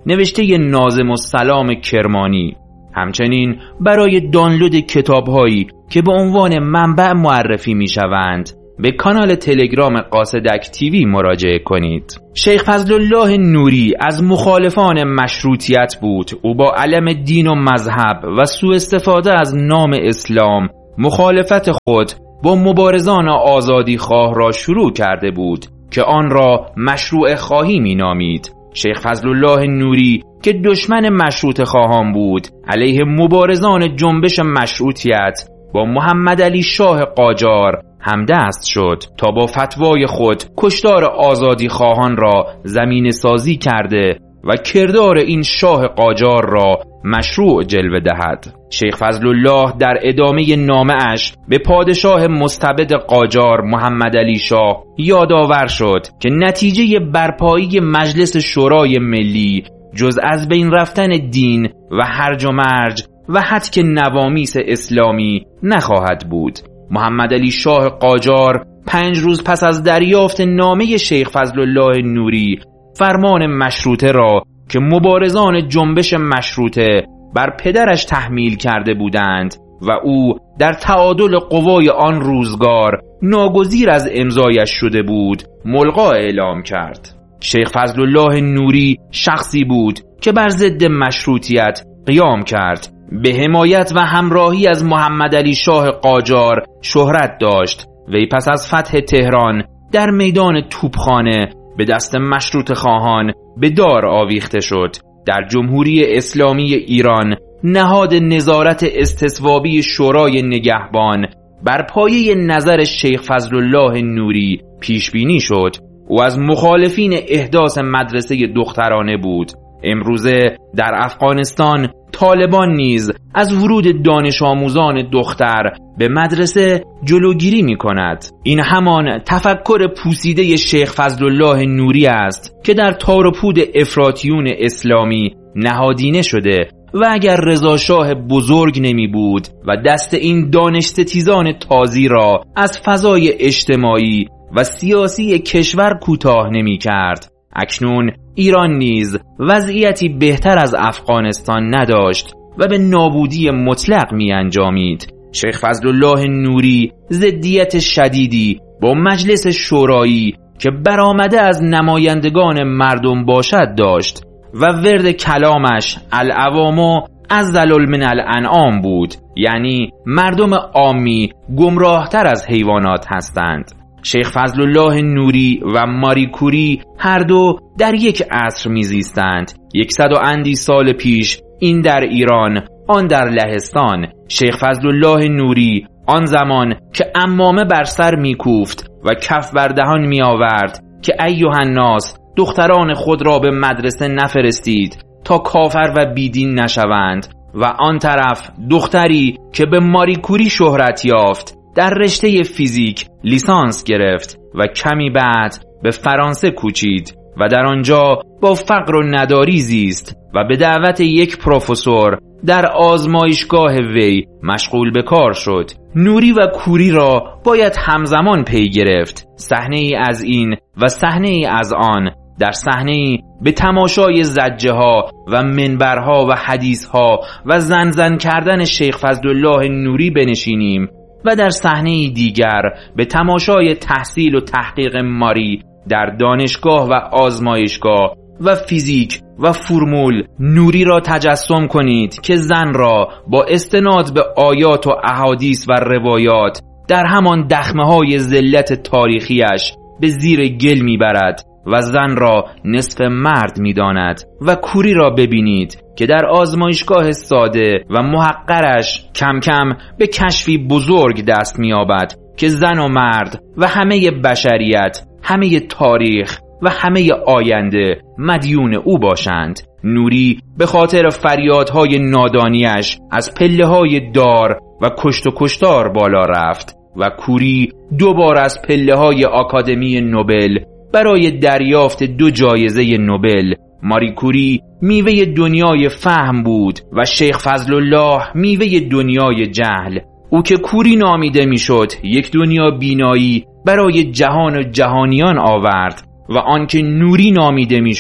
نوشته ناظم السلام کرمانی. همچنین برای دانلود کتاب‌هایی که به عنوان منبع معرفی می‌شوند به کانال تلگرام قاصدک تیوی مراجعه کنید. شیخ فضلالله نوری از مخالفان مشروطیت بود. او با علم دین و مذهب و سوء استفاده از نام اسلام مخالفت خود با مبارزان آزادی خواه را شروع کرده بود که آن را مشروع خواهی می نامید. شیخ فضلالله نوری که دشمن مشروط خواهان بود، علیه مبارزان جنبش مشروطیت با محمد علی شاه قاجار همدست شد تا با فتوای خود کشتار آزادی خواهان را زمینه سازی کرده و کردار این شاه قاجار را مشروع جلوه دهد. شیخ فضلالله در ادامه نامه‌اش به پادشاه مستبد قاجار محمد علی شاه یادآور شد که نتیجه برپایی مجلس شورای ملی جز از بین رفتن دین و هرج و مرج و هتک نوامیس اسلامی نخواهد بود. محمد علی شاه قاجار 5 روز پس از دریافت نامه شیخ فضلالله نوری فرمان مشروطه را که مبارزان جنبش مشروطه بر پدرش تحمیل کرده بودند و او در تعادل قوای آن روزگار ناگزیر از امضایش شده بود ملغا اعلام کرد. شیخ فضلالله نوری شخصی بود که بر ضد مشروطیت قیام کرد. به حمایت و همراهی از محمد علی شاه قاجار شهرت داشت. وی پس از فتح تهران در میدان توپخانه به دست مشروط خواهان به دار آویخته شد. در جمهوری اسلامی ایران نهاد نظارت استصوابی شورای نگهبان بر پایه نظر شیخ فضلالله نوری پیش بینی شد. او از مخالفین احداث مدرسه دخترانه بود. امروزه در افغانستان طالبان نیز از ورود دانش آموزان دختر به مدرسه جلوگیری می کند. این همان تفکر پوسیده شیخ فضلالله نوری است که در تار و پود افراطیون اسلامی نهادینه شده و اگر رضا شاه بزرگ نمی بود و دست این دانش ستیزان تازی را از فضای اجتماعی و سیاسی کشور کوتاه نمی کرد، اکنون ایران نیز وضعیتی بهتر از افغانستان نداشت و به نابودی مطلق می انجامید. شیخ فضلالله نوری ضدیت شدیدی با مجلس شورایی که برآمده از نمایندگان مردم باشد داشت و ورد کلامش العوام ازل من الانعام بود، یعنی مردم عامی گمراهتر از حیوانات هستند. شیخ فضلالله نوری و ماری کوری هر دو در یک عصر میزیستند. 100 و اندی سال پیش، این در ایران، آن در لهستان. شیخ فضلالله نوری آن زمان که عمامه بر سر میکوفت و کف بر دهان میآورد که ایها الناس، دختران خود را به مدرسه نفرستید تا کافر و بیدین نشوند، و آن طرف دختری که به ماری کوری شهرت یافت در رشته فیزیک لیسانس گرفت و کمی بعد به فرانسه کوچید و در آنجا با فقر و نداری زیست و به دعوت یک پروفسور در آزمایشگاه وی مشغول به کار شد. نوری و کوری را باید همزمان پی گرفت. صحنه ای از این و صحنه ای از آن. در صحنه ای به تماشای زجه ها و منبرها و حدیث ها و زن کردن شیخ فضلالله نوری بنشینیم و در صحنه دیگر به تماشای تحصیل و تحقیق ماری در دانشگاه و آزمایشگاه و فیزیک و فرمول نوری را تجسم کنید که زن را با استناد به آیات و احادیث و روایات در همان دخمه‌های ذلت تاریخیش به زیر گل میبرد و زن را نصف مرد میداند، و کوری را ببینید که در آزمایشگاه ساده و محقرش کم کم به کشفی بزرگ دست می‌یابد که زن و مرد و همه بشریت، همه تاریخ و همه آینده مدیون او باشند. نوری به خاطر فریادهای نادانیش از پله‌های دار و کشت و کشتار بالا رفت و کوری 2 بار از پله‌های آکادمی نوبل برای دریافت 2 جایزه نوبل. ماری کوری میوه دنیای فهم بود و شیخ فضلالله میوه دنیای جهل. او که کوری نامیده میشد یک دنیا بینایی برای جهان و جهانیان آورد و آن که نوری نامیده میشد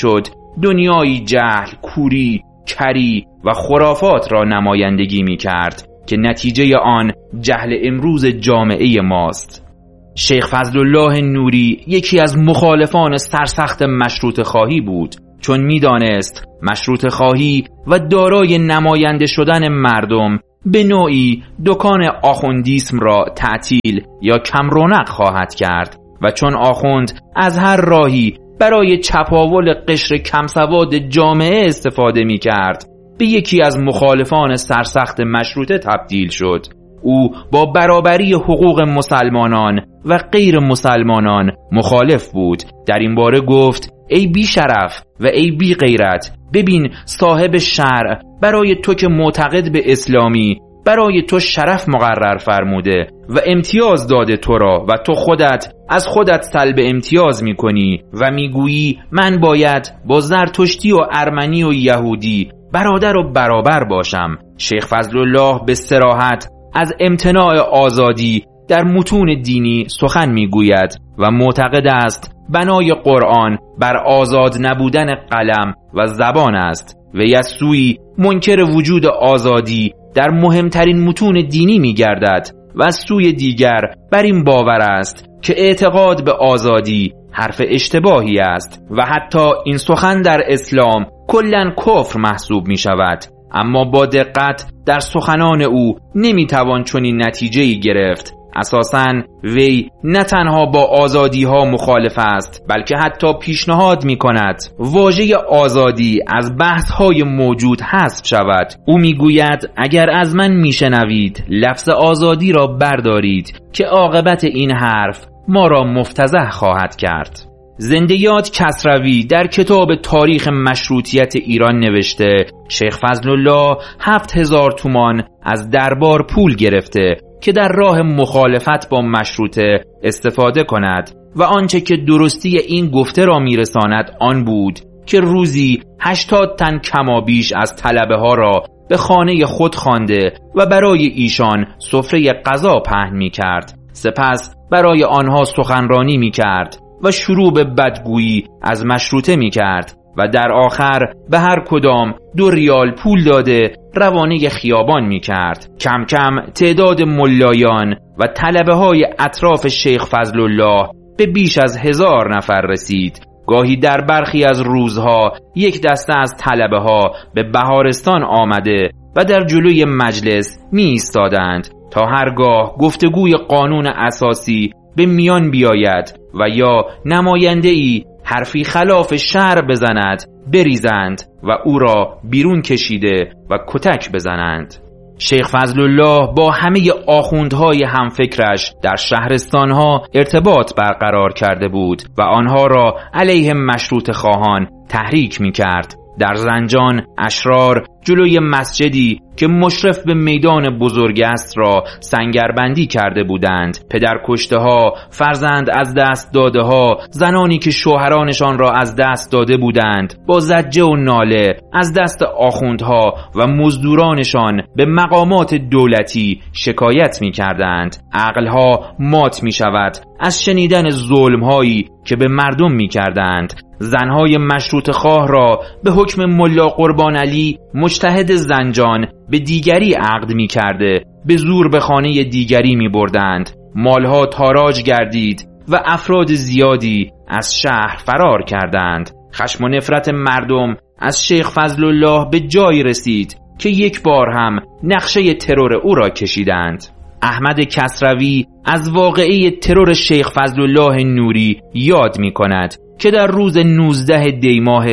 دنیایی جهل، کوری، کری و خرافات را نمایندگی می کرد که نتیجه آن جهل امروز جامعه ماست. شیخ فضلالله نوری یکی از مخالفان سرسخت مشروطه خواهی بود، چون می‌دانست مشروطه خواهی و دارای نماینده شدن مردم به نوعی دکان آخوندیسم را تعطیل یا کم رونق خواهد کرد و چون آخوند از هر راهی برای چپاول قشر کم سواد جامعه استفاده می کرد، به یکی از مخالفان سرسخت مشروطه تبدیل شد. او با برابری حقوق مسلمانان و غیر مسلمانان مخالف بود. در این باره گفت: ای بی شرف و ای بی غیرت، ببین صاحب شرع برای تو که معتقد به اسلامی برای تو شرف مقرر فرموده و امتیاز داده تو را و تو خودت از خودت سلب امتیاز می کنی و می گویی من باید با زرتشتی و ارمنی و یهودی برادر و برابر باشم. شیخ فضلالله به صراحت از امتناع آزادی در متون دینی سخن می گوید و معتقد است بنای قرآن بر آزاد نبودن قلم و زبان است. وی از سوی منکر وجود آزادی در مهمترین متون دینی می گردد و از سوی دیگر بر این باور است که اعتقاد به آزادی حرف اشتباهی است و حتی این سخن در اسلام کلاً کفر محسوب می شود. اما با دقت در سخنان او نمی توان چنین نتیجه‌ای گرفت. اساساً وی نه تنها با آزادی ها مخالف است، بلکه حتی پیشنهاد می کند واژه آزادی از بحث های موجود حذف شود. او می گوید اگر از من می شنوید لفظ آزادی را بردارید که عاقبت این حرف ما را مفتضح خواهد کرد. زنده یاد کسروی در کتاب تاریخ مشروطیت ایران نوشته شیخ فضلالله 7000 تومان از دربار پول گرفته که در راه مخالفت با مشروطه استفاده کند و آنچه که درستی این گفته را میرساند آن بود که روزی 80 تن کمابیش از طلبه ها را به خانه خود خوانده و برای ایشان سفره غذا پهن می کرد. سپس برای آنها سخنرانی می کرد و شروع به بدگویی از مشروطه می کرد و در آخر به هر کدام 2 ریال پول داده روانه خیابان می کرد. کم کم تعداد ملایان و طلبه های اطراف شیخ فضلالله به بیش از 1000 نفر رسید. گاهی در برخی از روزها یک دسته از طلبه ها به بهارستان آمده و در جلوی مجلس می ایستادند تا هرگاه گفتگوی قانون اساسی به میان بیاید و یا نماینده‌ای حرفی خلاف شرع بزند بریزند و او را بیرون کشیده و کتک بزنند. شیخ فضلالله با همه آخوندهای همفکرش در شهرستانها ارتباط برقرار کرده بود و آنها را علیه مشروطه خواهان تحریک می کرد. در زنجان اشرار جلوی مسجدی که مشرف به میدان بزرگ است را سنگربندی کرده بودند. پدر کشته ها، فرزند از دست داده ها، زنانی که شوهرانشان را از دست داده بودند با زجه و ناله از دست آخوندها و مزدورانشان به مقامات دولتی شکایت می کردند. عقلها مات می شود از شنیدن ظلمهایی که به مردم می کردند. زنهای مشروط خواه را به حکم ملا قربان علی مجتهد زنجان به دیگری عقد می کرده به زور به خانه دیگری می بردند. مالها تاراج گردید و افراد زیادی از شهر فرار کردند. خشم و نفرت مردم از شیخ فضلالله به جای رسید که یک بار هم نقشه ترور او را کشیدند. احمد کسروی از واقعه ترور شیخ فضلالله نوری یاد می کند که در روز 19 دی ماه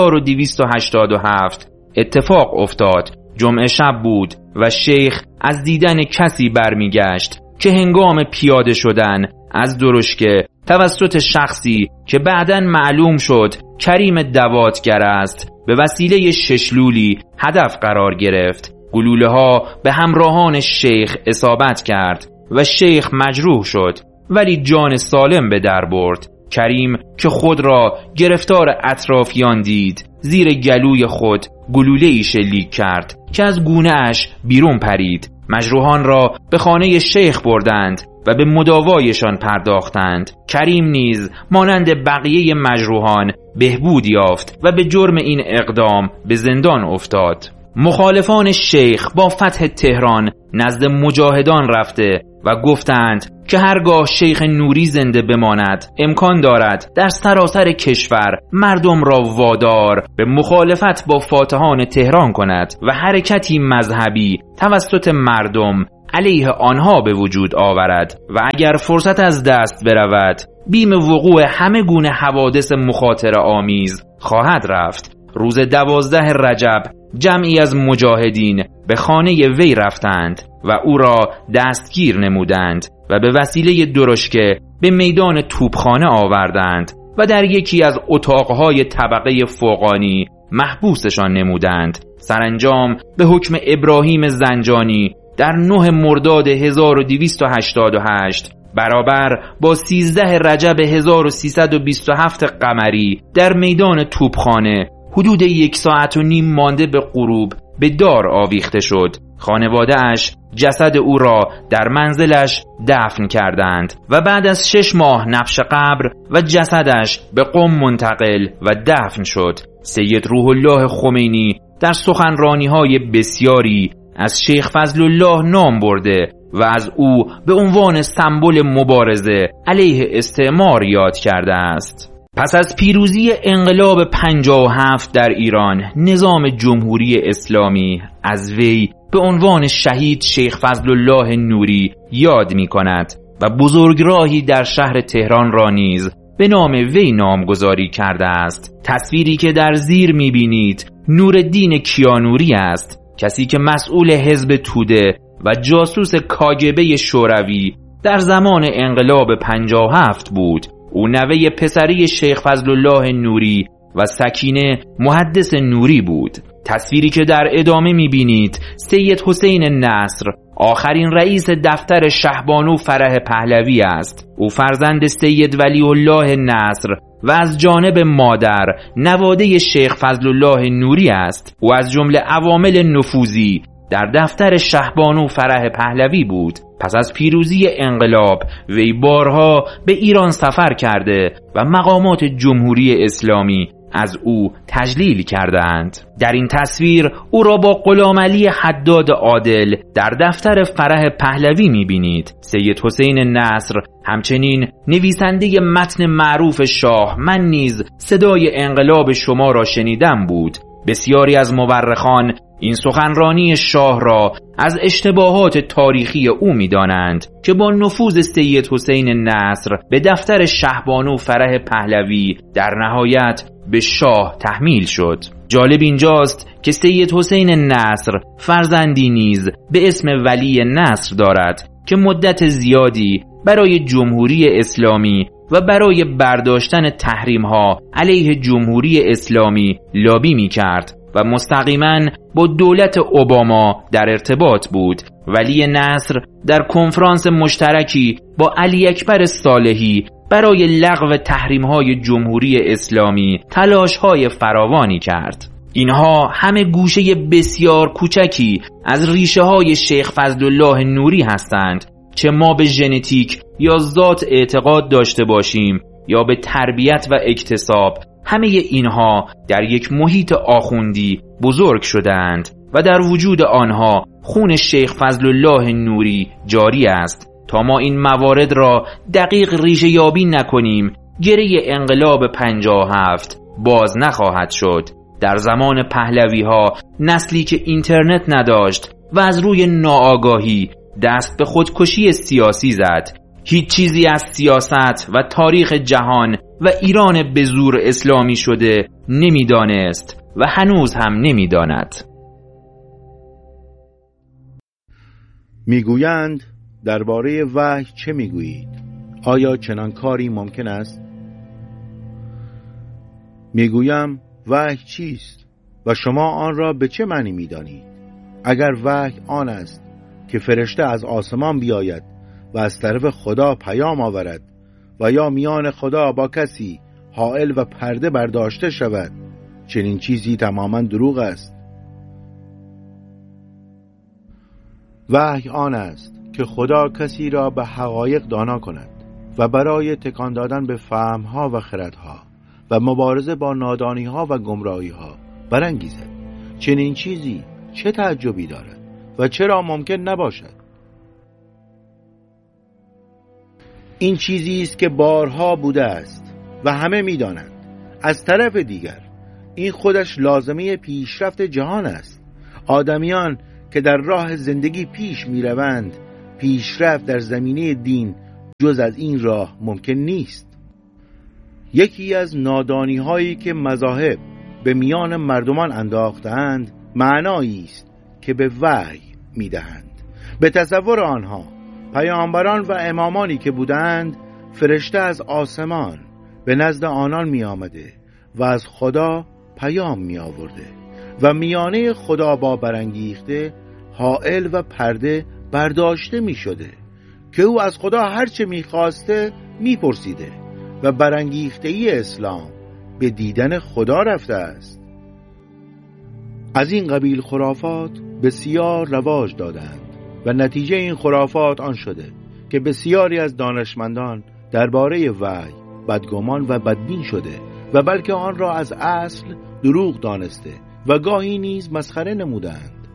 1287 اتفاق افتاد. جمعه شب بود و شیخ از دیدن کسی برمیگشت که هنگام پیاده شدن از درشکه توسط شخصی که بعداً معلوم شد کریم دواتگر است به وسیله ششلولی هدف قرار گرفت. گلوله ها به همراهان شیخ اصابت کرد و شیخ مجروح شد ولی جان سالم به در برد. کریم که خود را گرفتار اطرافیان دید زیر گلوی خود گلوله‌ای شلیک کرد که از گونه اش بیرون پرید. مجروحان را به خانه شیخ بردند و به مداوایشان پرداختند. کریم نیز مانند بقیه مجروحان بهبود یافت و به جرم این اقدام به زندان افتاد. مخالفان شیخ با فتح تهران نزد مجاهدان رفته و گفتند که هرگاه شیخ نوری زنده بماند امکان دارد در سراسر کشور مردم را وادار به مخالفت با فاتحان تهران کند و حرکتی مذهبی توسط مردم علیه آنها به وجود آورد و اگر فرصت از دست برود بیم وقوع همه گونه حوادث مخاطره آمیز خواهد رفت. روز 12 رجب جمعی از مجاهدین به خانه وی رفتند و او را دستگیر نمودند و به وسیله درشکه به میدان توپخانه آوردند و در یکی از اتاقهای طبقه فوقانی محبوسشان نمودند. سرانجام به حکم ابراهیم زنجانی در 9 مرداد 1288 برابر با 13 رجب 1327 قمری در میدان توپخانه حدود 1.5 ساعت مانده به غروب به دار آویخته شد. خانواده اش جسد او را در منزلش دفن کردند و بعد از 6 ماه نبش قبر و جسدش به قم منتقل و دفن شد. سید روح الله خمینی در سخنرانی‌های بسیاری از شیخ فضل الله نام برده و از او به عنوان سمبل مبارزه علیه استعمار یاد کرده است. پس از پیروزی انقلاب 57 در ایران، نظام جمهوری اسلامی از وی به عنوان شهید شیخ فضل الله نوری یاد می کند و بزرگراهی در شهر تهران را نیز به نام وی نامگذاری کرده است. تصویری که در زیر می بینید نورالدین کیانوری است، کسی که مسئول حزب توده و جاسوس کاگبه شوروی در زمان انقلاب 57 بود. او نوه پسری شیخ فضل الله نوری و سکینه محدث نوری بود. تصویری که در ادامه می‌بینید سید حسین نصر آخرین رئیس دفتر شهبانو فرح پهلوی است. او فرزند سید ولی الله نصر و از جانب مادر نواده شیخ فضل الله نوری است. او از جمله عوامل نفوذی در دفتر شهبانو فرح پهلوی بود. پس از پیروزی انقلاب وی بارها به ایران سفر کرده و مقامات جمهوری اسلامی از او تجلیل کردند. در این تصویر او را با غلام علی حداد عادل در دفتر فرح پهلوی می‌بینید. سید حسین نصر همچنین نویسنده متن معروف شاه من نیز صدای انقلاب شما را شنیدم بود. بسیاری از مورخان این سخنرانی شاه را از اشتباهات تاریخی او می‌دانند که با نفوذ سید حسین نصر به دفتر شهبانو فرح پهلوی در نهایت به شاه تحمیل شد. جالب اینجاست که سید حسین نصر فرزندی نیز به اسم ولی نصر دارد که مدت زیادی برای جمهوری اسلامی و برای برداشتن تحریم‌ها علیه جمهوری اسلامی لابی می‌کرد و مستقیما با دولت اوباما در ارتباط بود. ولی نصر در کنفرانس مشترکی با علی اکبر صالحی برای لغو تحریم‌های جمهوری اسلامی تلاش‌های فراوانی کرد. اینها همه گوشه بسیار کوچکی از ریشه‌های شیخ فضل الله نوری هستند، چه ما به ژنتیک یا ذات اعتقاد داشته باشیم یا به تربیت و اکتساب، همه اینها در یک محیط آخوندی بزرگ شدند و در وجود آنها خون شیخ فضل الله نوری جاری است. تا ما این موارد را دقیق ریشه یابی نکنیم گره انقلاب 57 باز نخواهد شد. در زمان پهلوی ها نسلی که اینترنت نداشت و از روی ناآگاهی دست به خودکشی سیاسی زد. هیچ چیزی از سیاست و تاریخ جهان و ایران به زور اسلامی شده نمیدانست و هنوز هم نمیداند. میگویند درباره وحی چه میگویید؟ آیا چنان کاری ممکن است؟ میگویم وحی چیست و شما آن را به چه معنی میدانید؟ اگر وحی آن است که فرشته از آسمان بیاید و از طرف خدا پیام آورد و یا میان خدا با کسی حائل و پرده برداشته شود، چنین چیزی تماما دروغ است. وحی آن است که خدا کسی را به حقایق دانا کند و برای تکان دادن به فهمها و خردها و مبارزه با نادانیها و گمراهیها برانگیزد. چنین چیزی چه تعجبی دارد و چرا ممکن نباشد؟ این چیزی است که بارها بوده است و همه می‌دانند. از طرف دیگر این خودش لازمه پیشرفت جهان است. آدمیان که در راه زندگی پیش می‌روند، پیشرفت در زمینه دین جز از این راه ممکن نیست. یکی از نادانی‌هایی که مذاهب به میان مردمان انداختند معنایی است که به وحی می‌دهند. به تصور آنها پیامبران و امامانی که بودند، فرشته از آسمان به نزد آنان می آمده و از خدا پیام می آورده و میانه خدا با برانگیخته حائل و پرده برداشته می شده که او از خدا هرچه می خواسته می پرسیده و برانگیخته ای اسلام به دیدن خدا رفته است. از این قبیل خرافات بسیار رواج دادند و نتیجه این خرافات آن شده که بسیاری از دانشمندان درباره وحی بدگمان و بدبین شده و بلکه آن را از اصل دروغ دانسته و گاهی نیز مسخره نمودند.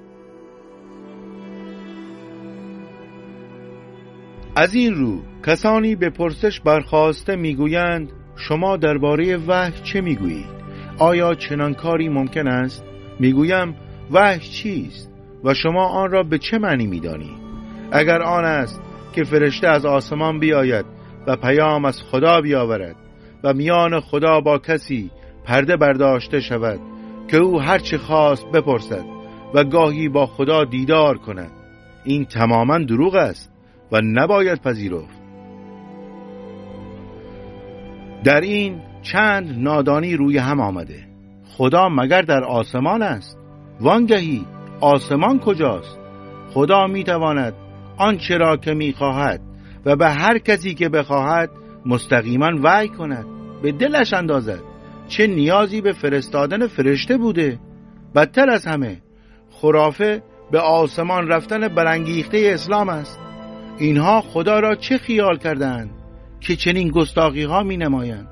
از این رو کسانی به پرسش برخاسته میگویند شما درباره وحی چه میگویید؟ آیا چنان کاری ممکن است؟ میگویم وحی چیست و شما آن را به چه معنی می‌دانید؟ اگر آن است که فرشته از آسمان بیاید و پیام از خدا بیاورد و میان خدا با کسی پرده برداشته شود که او هر چه خواست بپرسد و گاهی با خدا دیدار کند، این تماما دروغ است و نباید پذیرفت. در این چند نادانی روی هم آمده. خدا مگر در آسمان است؟ وانگهی آسمان کجاست؟ خدا میتواند آنچه را که میخواهد و به هر کسی که بخواهد مستقیما وحی کند، به دلش اندازد. چه نیازی به فرستادن فرشته بوده؟ بدتر از همه خرافه به آسمان رفتن برانگیخته اسلام است. اینها خدا را چه خیال کردند که چنین گستاخی ها می نمایند؟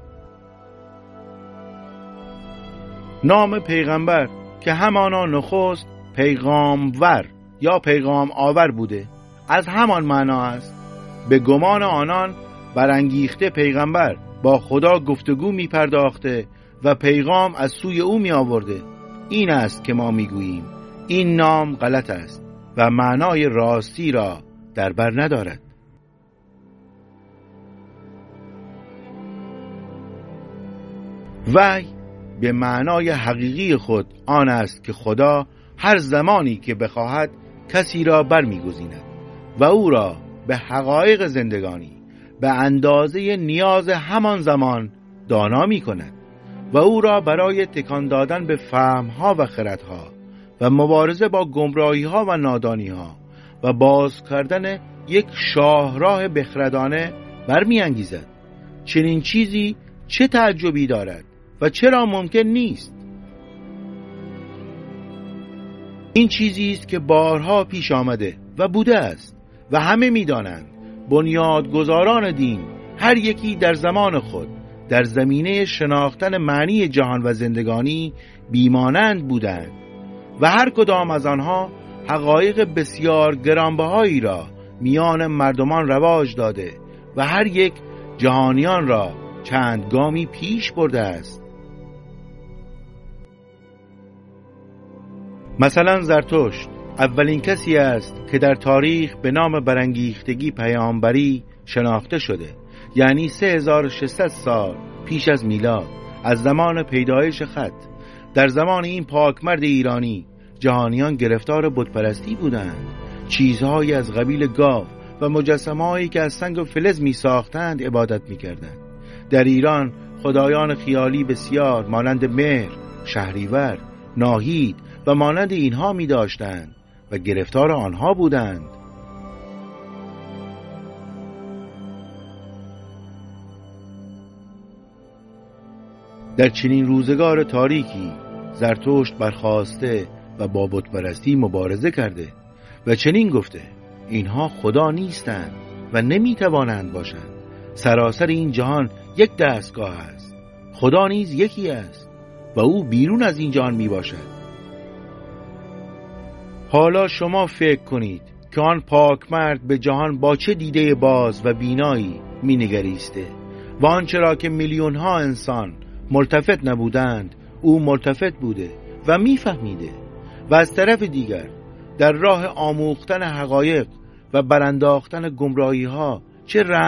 نام پیغمبر که همانا نخست پیغامور یا پیغام آور بوده از همان معنا است. به گمان آنان برانگیخته پیغمبر با خدا گفتگو می پرداخته و پیغام از سوی او می آورده. این است که ما می گوییم این نام غلط است و معنای راستی را در بر ندارد. وحی به معنای حقیقی خود آن است که خدا هر زمانی که بخواهد کسی را برمیگزیند و او را به حقایق زندگانی به اندازه نیاز همان زمان دانا می کند و او را برای تکان دادن به فهمها و خردها و مبارزه با گمراهیها و نادانیها و باز کردن یک شاهراه بخردانه برمی انگیزد. چنین چیزی چه تعجبی دارد و چرا ممکن نیست؟ این چیزی است که بارها پیش آمده و بوده است و همه می دانند. بنیادگذاران دین هر یکی در زمان خود در زمینه شناختن معنی جهان و زندگانی بیمانند بودند و هر کدام از آنها حقایق بسیار گرانبهایی را میان مردمان رواج داده و هر یک جهانیان را چند گامی پیش برده است. مثلا زرتشت اولین کسی است که در تاریخ به نام برانگیختگی پیامبری شناخته شده، یعنی 3600 سال پیش از میلاد، از زمان پیدایش خط. در زمان این پاکمرد ایرانی جهانیان گرفتار بتپرستی بودند. چیزهایی از قبیل گاو و مجسمه‌هایی که از سنگ و فلز می ساختند عبادت می کردند. در ایران خدایان خیالی بسیار مانند مهر، شهریور، ناهید و مانند اینها می داشتند و گرفتار آنها بودند. در چنین روزگار تاریکی زرتشت برخاسته و با بتپرستی مبارزه کرده و چنین گفته: اینها خدا نیستند و نمیتوانند باشند. سراسر این جهان یک دستگاه است. خدا نیز یکی است و او بیرون از این جهان می باشد. حالا شما فکر کنید که آن پاک مرد به جهان با چه دیده باز و بینایی می نگریسته و آنچه را که میلیون ها انسان ملتفت نبودند او ملتفت بوده و می فهمیده و از طرف دیگر در راه آموختن حقایق و برانداختن گمراهی ها چه